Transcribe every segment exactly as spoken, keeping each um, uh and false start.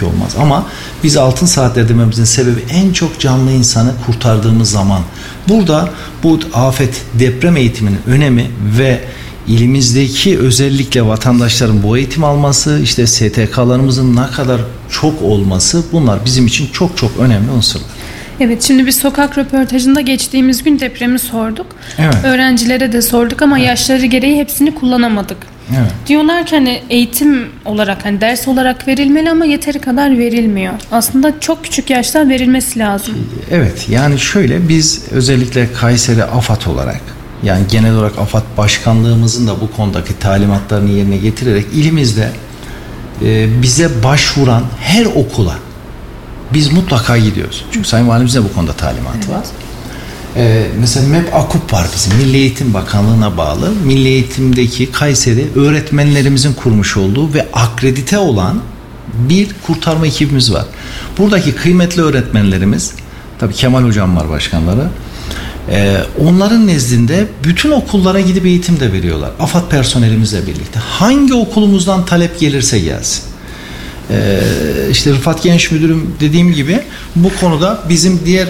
ki olmaz. Ama biz altın saatler dememizin sebebi en çok canlı insanı kurtardığımız zaman. Burada bu afet deprem eğitiminin önemi ve ilimizdeki özellikle vatandaşların bu eğitim alması, işte S T K'larımızın ne kadar çok olması, bunlar bizim için çok çok önemli unsurlar. Evet, şimdi biz sokak röportajında geçtiğimiz gün depremi sorduk. Evet. Öğrencilere de sorduk ama evet. yaşları gereği hepsini kullanamadık. Evet. Diyorlar ki hani eğitim olarak, hani ders olarak verilmeli ama yeteri kadar verilmiyor. Aslında çok küçük yaşta verilmesi lazım. Evet, yani şöyle, biz özellikle Kayseri AFAD olarak, yani genel olarak AFAD Başkanlığımızın da bu konudaki talimatlarını yerine getirerek ilimizde e, bize başvuran her okula biz mutlaka gidiyoruz. Çünkü Sayın Valimizin de bu konuda talimatı evet. var. Ee, mesela M E P AKUP var bizim. Milli Eğitim Bakanlığı'na bağlı. Milli Eğitim'deki Kayseri öğretmenlerimizin kurmuş olduğu ve akredite olan bir kurtarma ekibimiz var. Buradaki kıymetli öğretmenlerimiz, tabii Kemal Hocam var başkanları. Ee, onların nezdinde bütün okullara gidip eğitim de veriyorlar. AFAD personelimizle birlikte. Hangi okulumuzdan talep gelirse gelsin. Ee, işte Rıfat Genç Müdürüm dediğim gibi bu konuda bizim diğer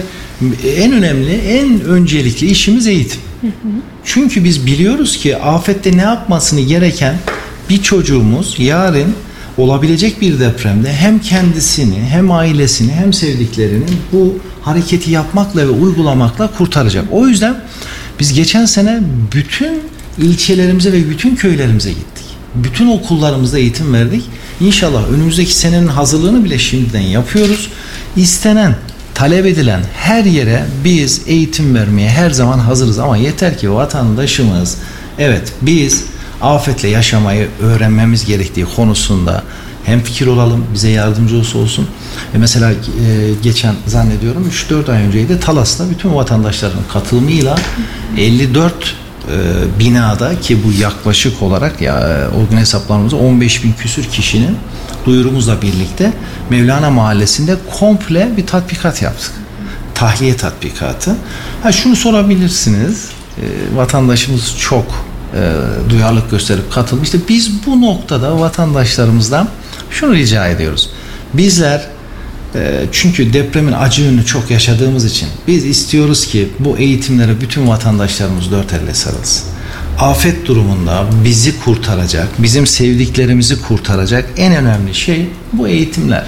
en önemli, en öncelikli işimiz eğitim. Hı hı. Çünkü biz biliyoruz ki afette ne yapmasını gereken bir çocuğumuz yarın olabilecek bir depremde hem kendisini, hem ailesini, hem sevdiklerini bu hareketi yapmakla ve uygulamakla kurtaracak. O yüzden biz geçen sene bütün ilçelerimize ve bütün köylerimize gittik. Bütün okullarımızda eğitim verdik. İnşallah önümüzdeki senenin hazırlığını bile şimdiden yapıyoruz. İstenen, talep edilen her yere biz eğitim vermeye her zaman hazırız ama yeter ki vatandaşımız, evet biz afetle yaşamayı öğrenmemiz gerektiği konusunda hemfikir olalım, bize yardımcı olsa olsun. E mesela e, geçen zannediyorum üç dört ay önceydi Talas'ta bütün vatandaşların katılımıyla elli dört e, binada, ki bu yaklaşık olarak ya o gün hesaplarımızda on beş bin küsür kişinin duyurumuzla birlikte Mevlana Mahallesi'nde komple bir tatbikat yaptık. Tahliye tatbikatı. Ha şunu sorabilirsiniz. E, vatandaşımız çok e, duyarlılık gösterip katılmış. İşte biz bu noktada vatandaşlarımızdan şunu rica ediyoruz. Bizler e, çünkü depremin acı yönünü çok yaşadığımız için biz istiyoruz ki bu eğitimlere bütün vatandaşlarımız dört elle sarılsın. Afet durumunda bizi kurtaracak, bizim sevdiklerimizi kurtaracak en önemli şey bu eğitimler.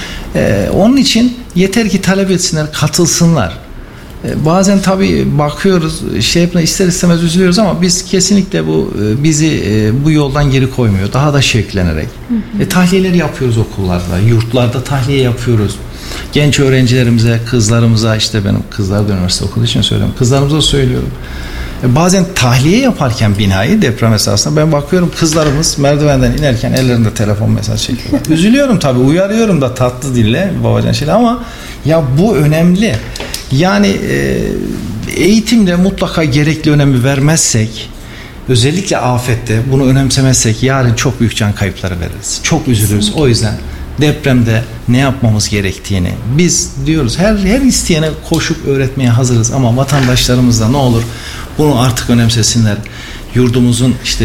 Ee, onun için yeter ki talep etsinler, katılsınlar. Ee, bazen tabii bakıyoruz, şey yapına ister istemez üzülüyoruz ama biz kesinlikle bu bizi e, bu yoldan geri koymuyor. Daha da şevklenerek. Hı hı. E, tahliyeler yapıyoruz okullarda, yurtlarda tahliye yapıyoruz. Genç öğrencilerimize, kızlarımıza, işte benim kızlar da üniversite okuduğu için söylüyorum. Kızlarımıza söylüyorum. Bazen tahliye yaparken binayı deprem esasında ben bakıyorum kızlarımız merdivenden inerken ellerinde telefon mesaj çekiyorlar. Üzülüyorum tabii, uyarıyorum da tatlı dille babacan şeyle ama ya bu önemli. Yani e, eğitimde mutlaka gerekli önemi vermezsek, özellikle afette bunu önemsemezsek yarın çok büyük can kayıpları veririz. Çok üzülürüz. O yüzden depremde ne yapmamız gerektiğini biz diyoruz. Her her isteyene koşup öğretmeye hazırız ama vatandaşlarımız da ne olur bunu artık önemsesinler. Yurdumuzun işte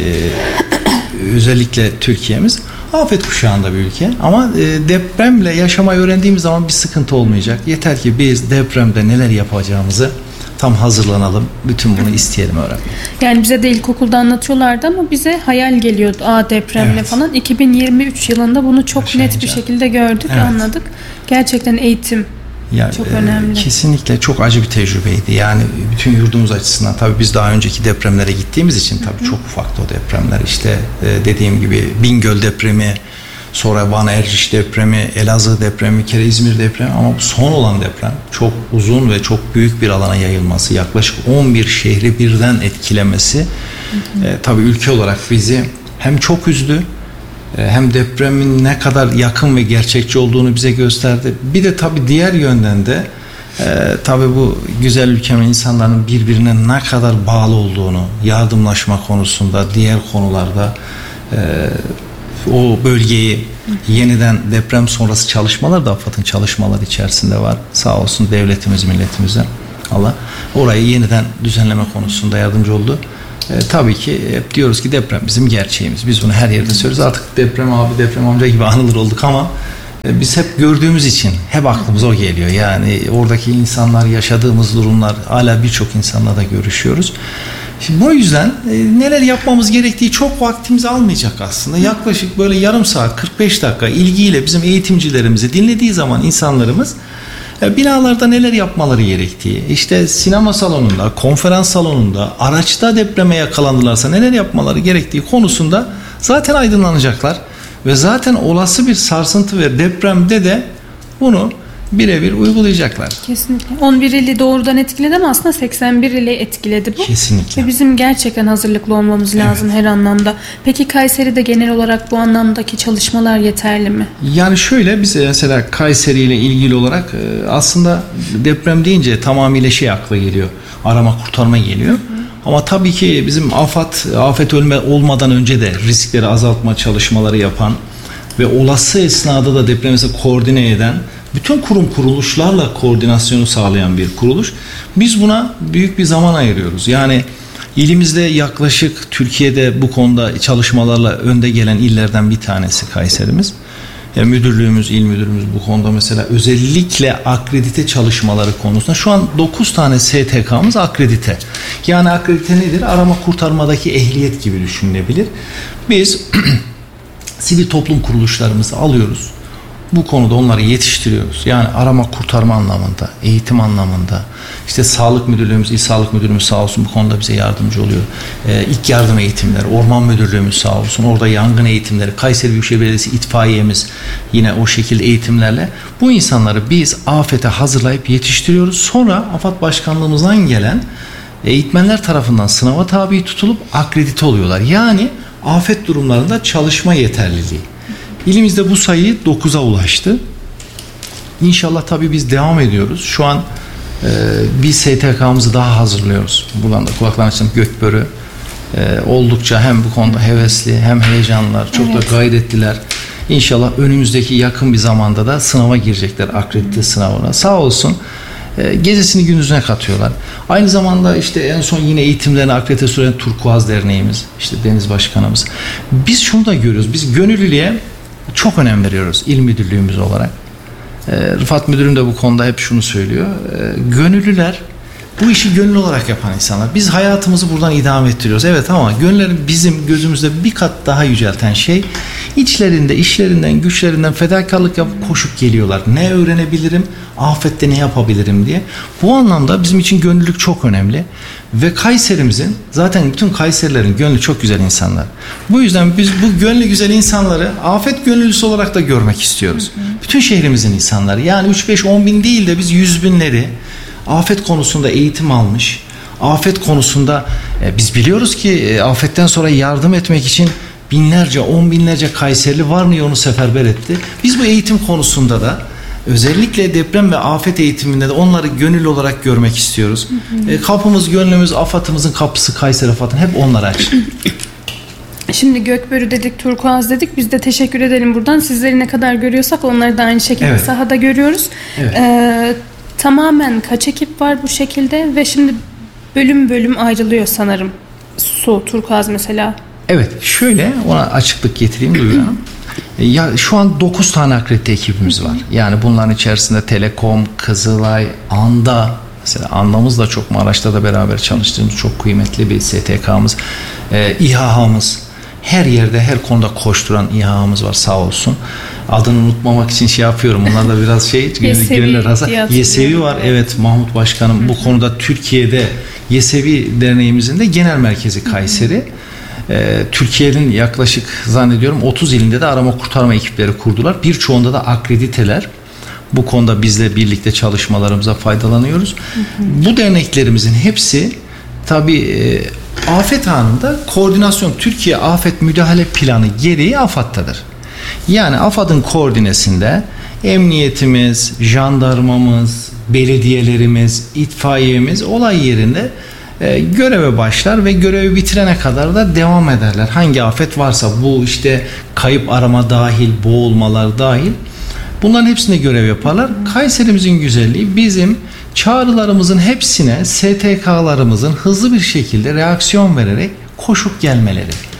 e, özellikle Türkiye'miz afet kuşağında bir ülke ama e, depremle yaşamayı öğrendiğimiz zaman bir sıkıntı olmayacak. Yeter ki biz depremde neler yapacağımızı tam hazırlanalım. Bütün bunu isteyelim öğrenmek. Yani bize de ilkokulda anlatıyorlardı ama bize hayal geliyordu. Aa depremle evet. falan. iki bin yirmi üç yılında bunu çok Yaşayınca. net bir şekilde gördük evet. ve anladık. Gerçekten eğitim yani, çok e, önemli. Kesinlikle çok acı bir tecrübeydi. Yani bütün yurdumuz açısından tabii biz daha önceki depremlere gittiğimiz için tabii Hı-hı. çok ufaktı o depremler. İşte e, dediğim gibi Bingöl depremi, sonra Van Erciş depremi, Elazığ depremi, bir kere İzmir depremi ama bu son olan deprem çok uzun ve çok büyük bir alana yayılması, yaklaşık on bir şehri birden etkilemesi hı hı. E, tabii ülke olarak bizi hem çok üzdü e, hem depremin ne kadar yakın ve gerçekçi olduğunu bize gösterdi. Bir de tabii diğer yönden de e, tabii bu güzel ülkemin insanların birbirine ne kadar bağlı olduğunu, yardımlaşma konusunda, diğer konularda e, o bölgeyi yeniden deprem sonrası çalışmalar da AFAD'ın çalışmaları içerisinde var. Sağ olsun devletimiz, milletimize Allah orayı yeniden düzenleme konusunda yardımcı oldu. E, tabii ki hep diyoruz ki deprem bizim gerçeğimiz. Biz bunu her yerde söylüyoruz. Artık deprem abi, deprem amca gibi anılır olduk ama Biz hep gördüğümüz için hep aklımıza o geliyor. Yani oradaki insanlar, yaşadığımız durumlar, hala birçok insanla da görüşüyoruz. Şimdi bu yüzden e, neler yapmamız gerektiği çok vaktimizi almayacak aslında. Yaklaşık böyle yarım saat, kırk beş dakika ilgiyle bizim eğitimcilerimizi dinlediği zaman insanlarımız e, binalarda neler yapmaları gerektiği, işte sinema salonunda, konferans salonunda, araçta depreme yakalandılarsa neler yapmaları gerektiği konusunda zaten aydınlanacaklar. Ve zaten olası bir sarsıntı ve depremde de bunu birebir uygulayacaklar. Kesinlikle. on bir ili doğrudan etkiledi ama aslında seksen bir ili etkiledi bu. Kesinlikle. Ve bizim gerçekten hazırlıklı olmamız lazım, evet, her anlamda. Peki Kayseri'de genel olarak bu anlamdaki çalışmalar yeterli mi? Yani şöyle, biz mesela Kayseri ile ilgili olarak aslında deprem deyince tamamıyla şey akla geliyor. Arama kurtarma geliyor. Hı hı. Ama tabii ki bizim afet, afet ölme olmadan önce de riskleri azaltma çalışmaları yapan ve olası esnada da depremi koordine eden, bütün kurum kuruluşlarla koordinasyonu sağlayan bir kuruluş. Biz buna büyük bir zaman ayırıyoruz. Yani ilimizde yaklaşık Türkiye'de bu konuda çalışmalarla önde gelen illerden bir tanesi Kayserimiz. Yani müdürlüğümüz, il müdürümüz bu konuda mesela özellikle akredite çalışmaları konusunda şu an dokuz tane S T K'mız akredite. Yani akredite nedir? Arama kurtarmadaki ehliyet gibi düşünülebilir. Biz sivil toplum kuruluşlarımızı alıyoruz. Bu konuda onları yetiştiriyoruz. Yani arama kurtarma anlamında, eğitim anlamında. İşte sağlık müdürlüğümüz, il sağlık müdürümüz sağ olsun bu konuda bize yardımcı oluyor. Ee, ilk yardım eğitimleri, orman müdürlüğümüz sağ olsun. Orada yangın eğitimleri, Kayseri Büyükşehir Belediyesi itfaiyemiz yine o şekilde eğitimlerle bu insanları biz afete hazırlayıp yetiştiriyoruz. Sonra AFAD Başkanlığımızdan gelen eğitmenler tarafından sınava tabi tutulup akredite oluyorlar. Yani afet durumlarında çalışma yeterliliği. İlimizde bu sayı dokuza ulaştı. İnşallah tabii biz devam ediyoruz. Şu an e, bir S T K'mızı daha hazırlıyoruz. Buradan da kulaklarını açtım, Gökbörü. E, oldukça hem bu konuda hevesli hem heyecanlılar. Çok evet. da gayretliler. İnşallah önümüzdeki yakın bir zamanda da sınava girecekler. Akredite sınavına. Sağ olsun. E, gecesini gündüzüne katıyorlar. Aynı zamanda işte en son yine eğitimlerini akredite süren Turkuaz Derneğimiz, işte Deniz Başkanımız. Biz şunu da görüyoruz. Biz gönüllülüğe çok önem veriyoruz il müdürlüğümüz olarak. E, Rıfat Müdürüm de bu konuda hep şunu söylüyor. E, gönüllüler bu işi gönüllü olarak yapan insanlar. Biz hayatımızı buradan idame ettiriyoruz. Evet, ama gönüllerin bizim gözümüzde bir kat daha yücelten şey, içlerinde, işlerinden, güçlerinden fedakarlık yapıp koşup geliyorlar. Ne öğrenebilirim, afette ne yapabilirim diye. Bu anlamda bizim için gönüllülük çok önemli. Ve Kayserimizin, zaten bütün Kayserilerin gönlü çok güzel insanlar. Bu yüzden biz bu gönlü güzel insanları afet gönüllüsü olarak da görmek istiyoruz. Hı hı. Bütün şehrimizin insanları. Yani üç beş on bin değil de biz yüz binleri afet konusunda eğitim almış. Afet konusunda e, biz biliyoruz ki e, afetten sonra yardım etmek için binlerce, on binlerce Kayserili var mı onu seferber etti. Biz bu eğitim konusunda da özellikle deprem ve afet eğitiminde de onları gönüllü olarak görmek istiyoruz. Hı hı. E, kapımız, gönlümüz, AFAD'ımızın kapısı Kayseri AFAD'ın hep onlar açık. Şimdi Gökbörü dedik, Turkuaz dedik. Biz de teşekkür edelim buradan. Sizleri ne kadar görüyorsak onları da aynı şekilde evet. sahada görüyoruz. Evet. Ee, tamamen kaç ekip var bu şekilde ve şimdi bölüm bölüm ayrılıyor sanırım. Su, Turkuaz mesela. Evet, şöyle ona açıklık getireyim Duygu Hanım. Ya şu an dokuz tane akredite ekibimiz var. Yani bunların içerisinde Telekom, Kızılay, Anda, mesela Anda'mız da çok, Maraş'ta da beraber çalıştığımız çok kıymetli bir S T K'mız. Ee, İHA'mız, her yerde her konuda koşturan İHA'mız var sağ olsun. Adını unutmamak için şey yapıyorum. Onlar da biraz şey, gönüller Yesevi var. Evet, Mahmut Başkanım Hı-hı. bu konuda Türkiye'de Yesevi Derneğimizin de genel merkezi Kayseri. Hı-hı. Ee, Türkiye'nin yaklaşık zannediyorum otuz ilinde de arama kurtarma ekipleri kurdular. Birçoğunda da akrediteler. Bu konuda bizle birlikte çalışmalarımıza faydalanıyoruz. Hı hı. Bu derneklerimizin hepsi tabii e, afet anında koordinasyon, Türkiye Afet Müdahale Planı gereği AFAD'tadır. Yani AFAD'ın koordinesinde emniyetimiz, jandarmamız, belediyelerimiz, itfaiyemiz olay yerinde e, göreve başlar ve görevi bitirene kadar da devam ederler. Hangi afet varsa, bu işte kayıp arama dahil, boğulmalar dahil, bunların hepsine görev yaparlar. Kayserimizin güzelliği, bizim çağrılarımızın hepsine S T K'larımızın hızlı bir şekilde reaksiyon vererek koşup gelmeleri.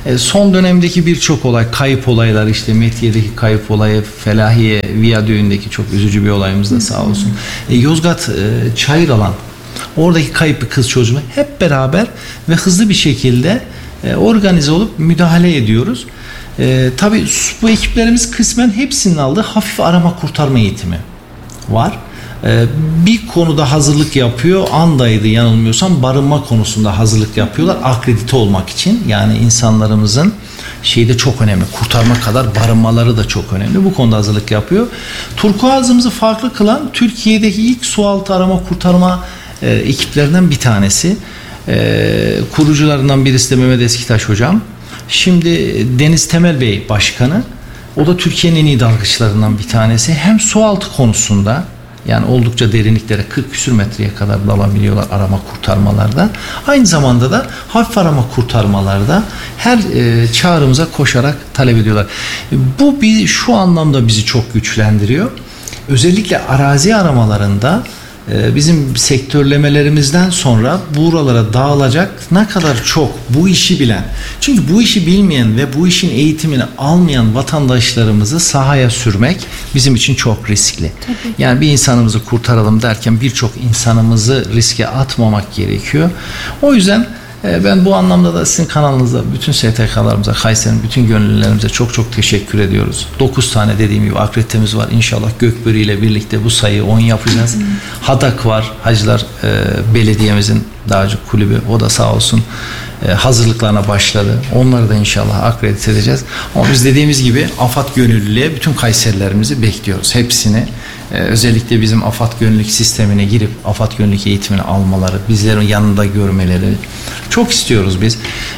E, son dönemdeki birçok olay, kayıp olaylar, işte Metiye'deki kayıp olayı, Felahiye Viyadüğü'ndeki çok üzücü bir olayımız da sağ olsun. E, Yozgat e, Çayıralan, oradaki kayıp bir kız çocuğu hep beraber ve hızlı bir şekilde e, organize olup müdahale ediyoruz. E, tabii bu ekiplerimiz kısmen hepsinin aldığı hafif arama kurtarma eğitimi var. E, bir konuda hazırlık yapıyor. Andaydı yanılmıyorsam, barınma konusunda hazırlık yapıyorlar. Akredite olmak için. Yani insanlarımızın şeyde çok önemli. Kurtarma kadar barınmaları da çok önemli. Bu konuda hazırlık yapıyor. Turkuaz'ımızı farklı kılan Türkiye'deki ilk sualtı arama kurtarma e, ekiplerinden bir tanesi. E, kurucularından birisi de Mehmet Eskitaş hocam. Şimdi Deniz Temel Bey başkanı. O da Türkiye'nin en iyi dalgıçlarından bir tanesi. Hem sualtı konusunda, yani oldukça derinliklere kırk küsür metreye kadar dalabiliyorlar arama kurtarmalarda. Aynı zamanda da hafif arama kurtarmalarda her e, çağrımıza koşarak talep ediyorlar. Bu bir, şu anlamda bizi çok güçlendiriyor. Özellikle arazi aramalarında bizim sektörlemelerimizden sonra buralara dağılacak ne kadar çok bu işi bilen, çünkü bu işi bilmeyen ve bu işin eğitimini almayan vatandaşlarımızı sahaya sürmek bizim için çok riskli. Tabii. Yani bir insanımızı kurtaralım derken birçok insanımızı riske atmamak gerekiyor. O yüzden ben bu anlamda da sizin kanalınızda bütün S T K'larımıza, Kayseri'nin bütün gönüllülerimize çok çok teşekkür ediyoruz. dokuz tane dediğim gibi akreditemiz var. İnşallah Gökbörü ile birlikte bu sayıyı on yapacağız. Hmm. Hadak var. Hacılar e, Belediye'mizin Dağcı Kulübü. O da sağ olsun e, hazırlıklarına başladı. Onları da inşallah akredite edeceğiz. Ama biz dediğimiz gibi AFAD gönüllülüğe bütün Kayserilerimizi bekliyoruz. Hepsini. Ee, özellikle bizim AFAD gönüllülük sistemine girip AFAD gönüllülük eğitimini almaları, bizlerin yanında görmeleri çok istiyoruz biz.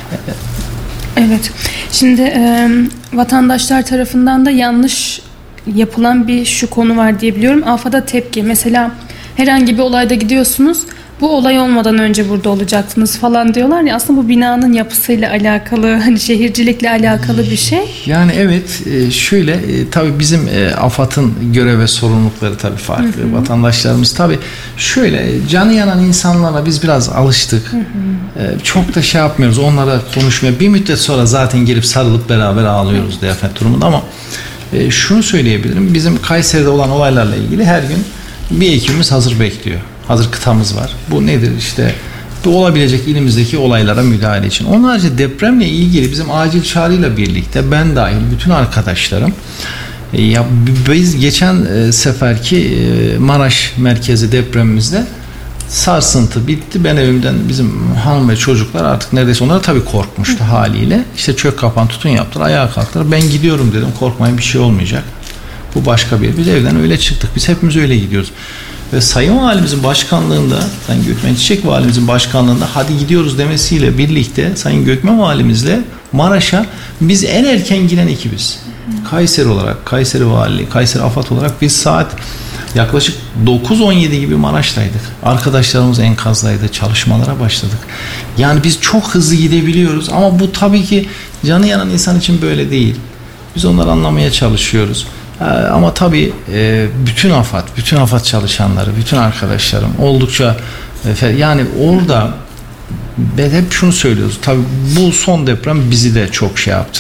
Evet. Şimdi e, vatandaşlar tarafından da yanlış yapılan bir şu konu var diye biliyorum. AFAD'a tepki. Mesela herhangi bir olayda gidiyorsunuz. Bu olay olmadan önce burada olacaksınız falan diyorlar ya, aslında bu binanın yapısıyla alakalı, hani şehircilikle alakalı bir şey. Yani evet, şöyle tabii bizim AFAD'ın görev ve sorumlulukları tabii farklı. Hı hı. Vatandaşlarımız tabii şöyle canı yanan insanlara biz biraz alıştık. Hı hı. Çok da şey yapmıyoruz, onlara konuşmaya. Bir müddet sonra zaten gelip sarılıp beraber ağlıyoruz Deafet durumunda, ama şunu söyleyebilirim. Bizim Kayseri'de olan olaylarla ilgili her gün bir ekibimiz hazır bekliyor. Hazır kıtamız var. Bu nedir? İşte bu olabilecek ilimizdeki olaylara müdahale için. Onun harici depremle ilgili bizim acil çağrıyla birlikte ben dahil bütün arkadaşlarım, ya biz geçen seferki Maraş merkezi depremimizde sarsıntı bitti. Ben evimden, bizim hanım ve çocuklar artık neredeyse, onlar tabii korkmuştu haliyle. İşte çök kapan tutun yaptılar. Ayağa kalktılar. Ben gidiyorum dedim. Korkmayın, bir şey olmayacak. Bu başka bir. Biz evden öyle çıktık. Biz hepimiz öyle gidiyoruz. Ve Sayın Valimizin başkanlığında, Sayın Gökmen Çiçek Valimizin başkanlığında hadi gidiyoruz demesiyle birlikte Sayın Gökmen Valimizle Maraş'a biz en erken giden ekibiz. Kayseri olarak, Kayseri Valiliği, Kayseri AFAD olarak biz saat yaklaşık dokuz on yedi gibi Maraş'taydık. Arkadaşlarımız enkazdaydı, çalışmalara başladık. Yani biz çok hızlı gidebiliyoruz ama bu tabii ki canı yanan insan için böyle değil. Biz onları anlamaya çalışıyoruz. Ama tabii bütün AFAD, bütün AFAD çalışanları, bütün arkadaşlarım oldukça, yani orada ben hep şunu söylüyoruz. Tabii bu son deprem bizi de çok şey yaptı.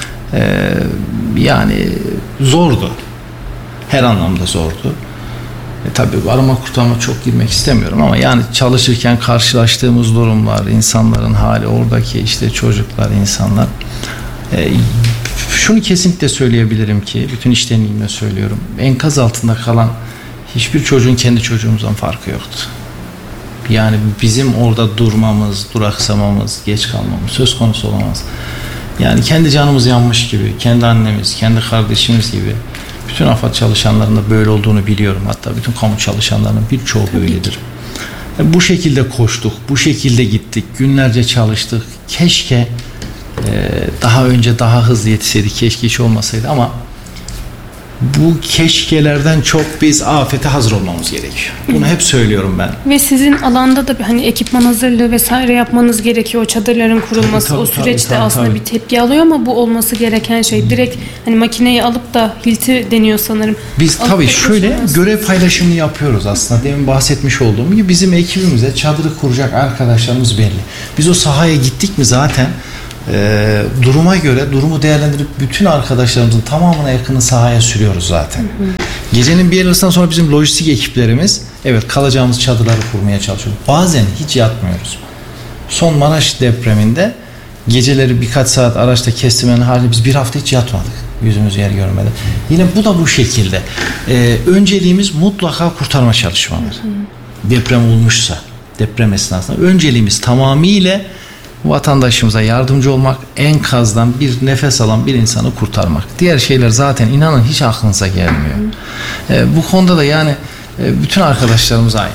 Yani zordu. Her anlamda zordu. E tabii arama kurtarma çok girmek istemiyorum ama yani çalışırken karşılaştığımız durumlar, insanların hali, oradaki işte çocuklar, insanlar. E, şunu kesinlikle söyleyebilirim ki, bütün içtenliğimle söylüyorum. Enkaz altında kalan hiçbir çocuğun kendi çocuğumuzdan farkı yoktu. Yani bizim orada durmamız, duraksamamız, geç kalmamız söz konusu olamaz. Yani kendi canımız yanmış gibi, kendi annemiz, kendi kardeşimiz gibi. Bütün AFAD çalışanlarının da böyle olduğunu biliyorum. Hatta bütün kamu çalışanlarının birçoğu böyledir. Bu şekilde koştuk, bu şekilde gittik, günlerce çalıştık. Keşke daha önce daha hızlı yetişseydik, keşke hiç olmasaydı, ama bu keşkelerden çok biz afete hazır olmamız gerekiyor. Bunu hep söylüyorum ben. Ve sizin alanda da hani ekipman hazırlığı vesaire yapmanız gerekiyor. O çadırların kurulması, tabii, tabii, o süreçte tabii, aslında tabii. bir tepki alıyor ama bu olması gereken şey. Direkt hani makineyi alıp da hilti deniyor sanırım. Biz alıp tabii şöyle görev paylaşımını yapıyoruz aslında. Demin bahsetmiş olduğum gibi bizim ekibimize çadırı kuracak arkadaşlarımız belli. Biz o sahaya gittik mi zaten e, duruma göre durumu değerlendirip bütün arkadaşlarımızın tamamına yakını sahaya sürüyoruz zaten. Hı hı. Gecenin bir yarısından sonra bizim lojistik ekiplerimiz evet kalacağımız çadırları kurmaya çalışıyor. Bazen hiç yatmıyoruz. Son Maraş depreminde geceleri birkaç saat araçta kestimenin hali biz bir hafta hiç yatmadık. Yüzümüz yer görmedi. Yine bu da bu şekilde. Ee, önceliğimiz mutlaka kurtarma çalışmaları. Hı hı. Deprem olmuşsa, deprem esnasında önceliğimiz tamamıyla vatandaşımıza yardımcı olmak, enkazdan bir nefes alan bir insanı kurtarmak. Diğer şeyler zaten inanın hiç aklınıza gelmiyor. Hı hı. Ee, bu konuda da yani e, bütün arkadaşlarımız aynı.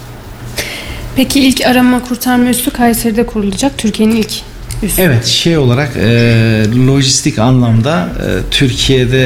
Peki ilk arama kurtarma üssü Kayseri'de kurulacak. Türkiye'nin ilk üssü. Evet, şey olarak e, lojistik anlamda e, Türkiye'de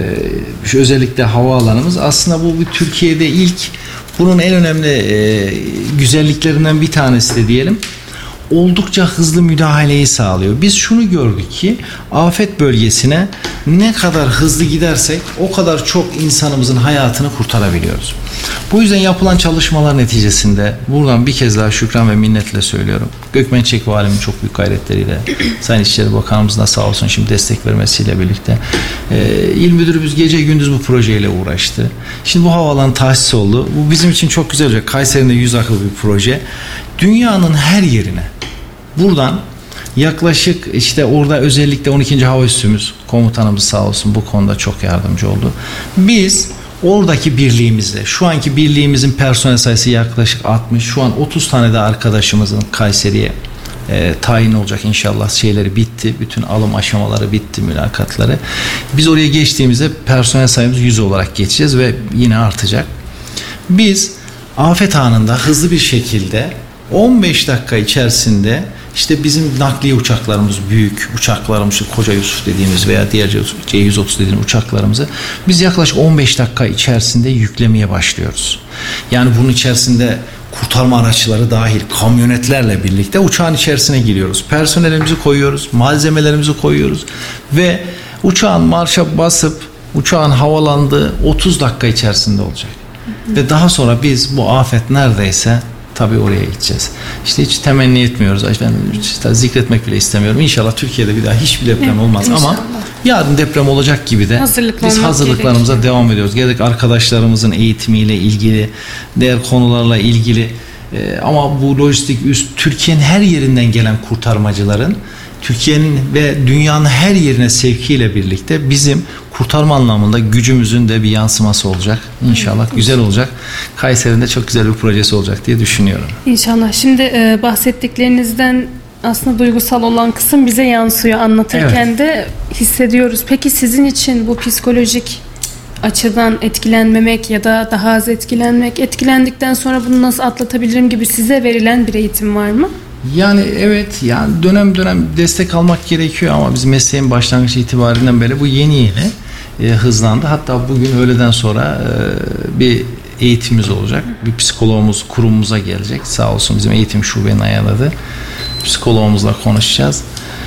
e, özellikle havaalanımız aslında bu bir Türkiye'de ilk, bunun en önemli e, güzelliklerinden bir tanesi de diyelim. Oldukça hızlı müdahaleyi sağlıyor. Biz şunu gördük ki afet bölgesine ne kadar hızlı gidersek o kadar çok insanımızın hayatını kurtarabiliyoruz. Bu yüzden yapılan çalışmalar neticesinde buradan bir kez daha şükran ve minnetle söylüyorum. Gökmençek Valimin çok büyük gayretleriyle Sayın İçişleri Bakanımız da sağ olsun şimdi destek vermesiyle birlikte e, İl Müdürümüz gece gündüz bu projeyle uğraştı. Şimdi bu havaalanı tahsis oldu. Bu bizim için çok güzel olacak. Kayseri'nin de yüz akıl bir proje. Dünyanın her yerine buradan yaklaşık işte orada özellikle on ikinci Hava Üssümüz komutanımız sağ olsun bu konuda çok yardımcı oldu. Biz oradaki birliğimizle şu anki birliğimizin personel sayısı yaklaşık altmış. Şu an otuz tane de arkadaşımızın Kayseri'ye e, tayin olacak inşallah şeyleri bitti. Bütün alım aşamaları bitti, mülakatları. Biz oraya geçtiğimizde personel sayımız yüz olarak geçeceğiz ve yine artacak. Biz afet anında hızlı bir şekilde on beş dakika içerisinde işte bizim nakliye uçaklarımız, büyük uçaklarımız, Koca Yusuf dediğimiz veya diğer C yüz otuz dediğimiz uçaklarımızı biz yaklaşık on beş dakika içerisinde yüklemeye başlıyoruz. Yani bunun içerisinde kurtarma araçları dahil kamyonetlerle birlikte uçağın içerisine giriyoruz. Personelimizi koyuyoruz, malzemelerimizi koyuyoruz ve uçağın marşa basıp uçağın havalandığı otuz dakika içerisinde olacak. Hı hı. Ve daha sonra biz bu afet neredeyse tabii oraya gideceğiz. İşte hiç temenni etmiyoruz. Ben işte zikretmek bile istemiyorum. İnşallah Türkiye'de bir daha hiçbir deprem evet, olmaz inşallah. Ama yarın deprem olacak gibi de biz hazırlıklarımıza gerekiyor. Devam ediyoruz. Gerek arkadaşlarımızın eğitimiyle ilgili, diğer konularla ilgili e, ama bu lojistik üst Türkiye'nin her yerinden gelen kurtarmacıların Türkiye'nin ve dünyanın her yerine sevkiyle birlikte bizim kurtarma anlamında gücümüzün de bir yansıması olacak. İnşallah evet, güzel olacak. Kayseri'nde çok güzel bir projesi olacak diye düşünüyorum. İnşallah. Şimdi e, bahsettiklerinizden aslında duygusal olan kısım bize yansıyor. Anlatırken evet. de hissediyoruz. Peki sizin için bu psikolojik açıdan etkilenmemek ya da daha az etkilenmek, etkilendikten sonra bunu nasıl atlatabilirim gibi size verilen bir eğitim var mı? Yani evet, yani dönem dönem destek almak gerekiyor ama biz mesleğin başlangıç itibarinden beri bu yeni yeni e, hızlandı. Hatta bugün öğleden sonra e, bir eğitimimiz olacak. Bir psikologumuz kurumumuza gelecek. Sağ olsun bizim eğitim şubenin ayarladı. Psikologumuzla konuşacağız.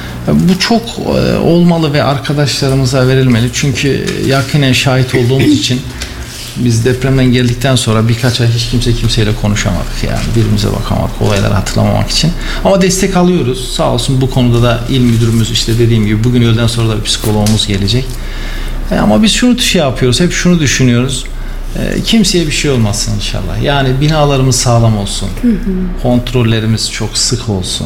Bu çok e, olmalı ve arkadaşlarımıza verilmeli. Çünkü yakinen şahit olduğumuz için biz depremden geldikten sonra birkaç ay hiç kimse kimseyle konuşamadık, yani birbirimize bakamadık, olayları hatırlamamak için. Ama destek alıyoruz. Sağ olsun bu konuda da il müdürümüz işte dediğim gibi bugün öğleden sonra da bir psikologumuz gelecek. E ama biz şunu şey yapıyoruz, hep şunu düşünüyoruz. E, kimseye bir şey olmasın inşallah. Yani binalarımız sağlam olsun. Hı hı. Kontrollerimiz çok sık olsun.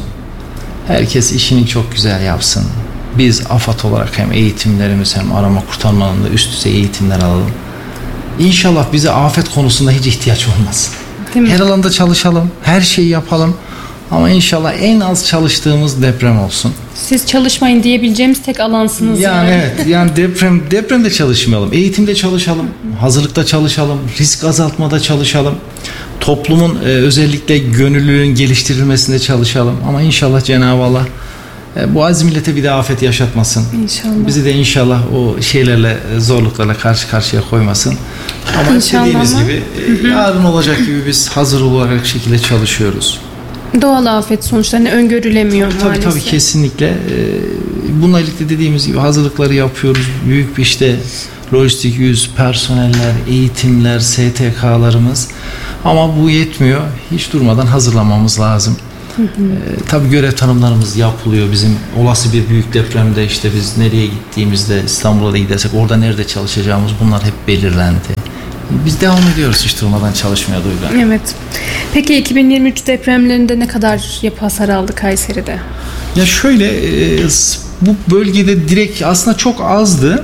Herkes işini çok güzel yapsın. Biz AFAD olarak hem eğitimlerimiz hem arama kurtarmanın üst düzey eğitimler alalım. İnşallah bize afet konusunda hiç ihtiyaç olmaz. Her alanda çalışalım, her şeyi yapalım ama inşallah en az çalıştığımız deprem olsun. Siz çalışmayın diyebileceğimiz tek alansınız. Yani, yani. evet, yani deprem depremde çalışmayalım, eğitimde çalışalım, hazırlıkta çalışalım, risk azaltmada çalışalım. Toplumun e, özellikle gönüllülüğün geliştirilmesinde çalışalım ama inşallah Cenab-ı Allah bu aziz millete bir de afet yaşatmasın. İnşallah. Bizi de inşallah o şeylerle, zorluklarla karşı karşıya koymasın. Ama inşallah dediğimiz ama. gibi hı hı. yarın olacak gibi biz hazır olarak şekilde çalışıyoruz. Doğal afet sonuçlarını öngörülemiyor tabii, maalesef. Tabii tabii kesinlikle. Bununla birlikte dediğimiz gibi hazırlıkları yapıyoruz. Büyük bir işte lojistik yüz, personeller, eğitimler, S T K'larımız. Ama bu yetmiyor. Hiç durmadan hazırlamamız lazım. Hı hı. E, tabii görev tanımlarımız yapılıyor. Bizim olası bir büyük depremde işte biz nereye gittiğimizde, İstanbul'a da gidersek orada nerede çalışacağımız, bunlar hep belirlendi. Biz devam ediyoruz hiç durmadan çalışmaya Duygu. Evet. Peki iki bin yirmi üç depremlerinde ne kadar yapı hasarı aldı Kayseri'de? Ya şöyle, e, bu bölgede direkt aslında çok azdı.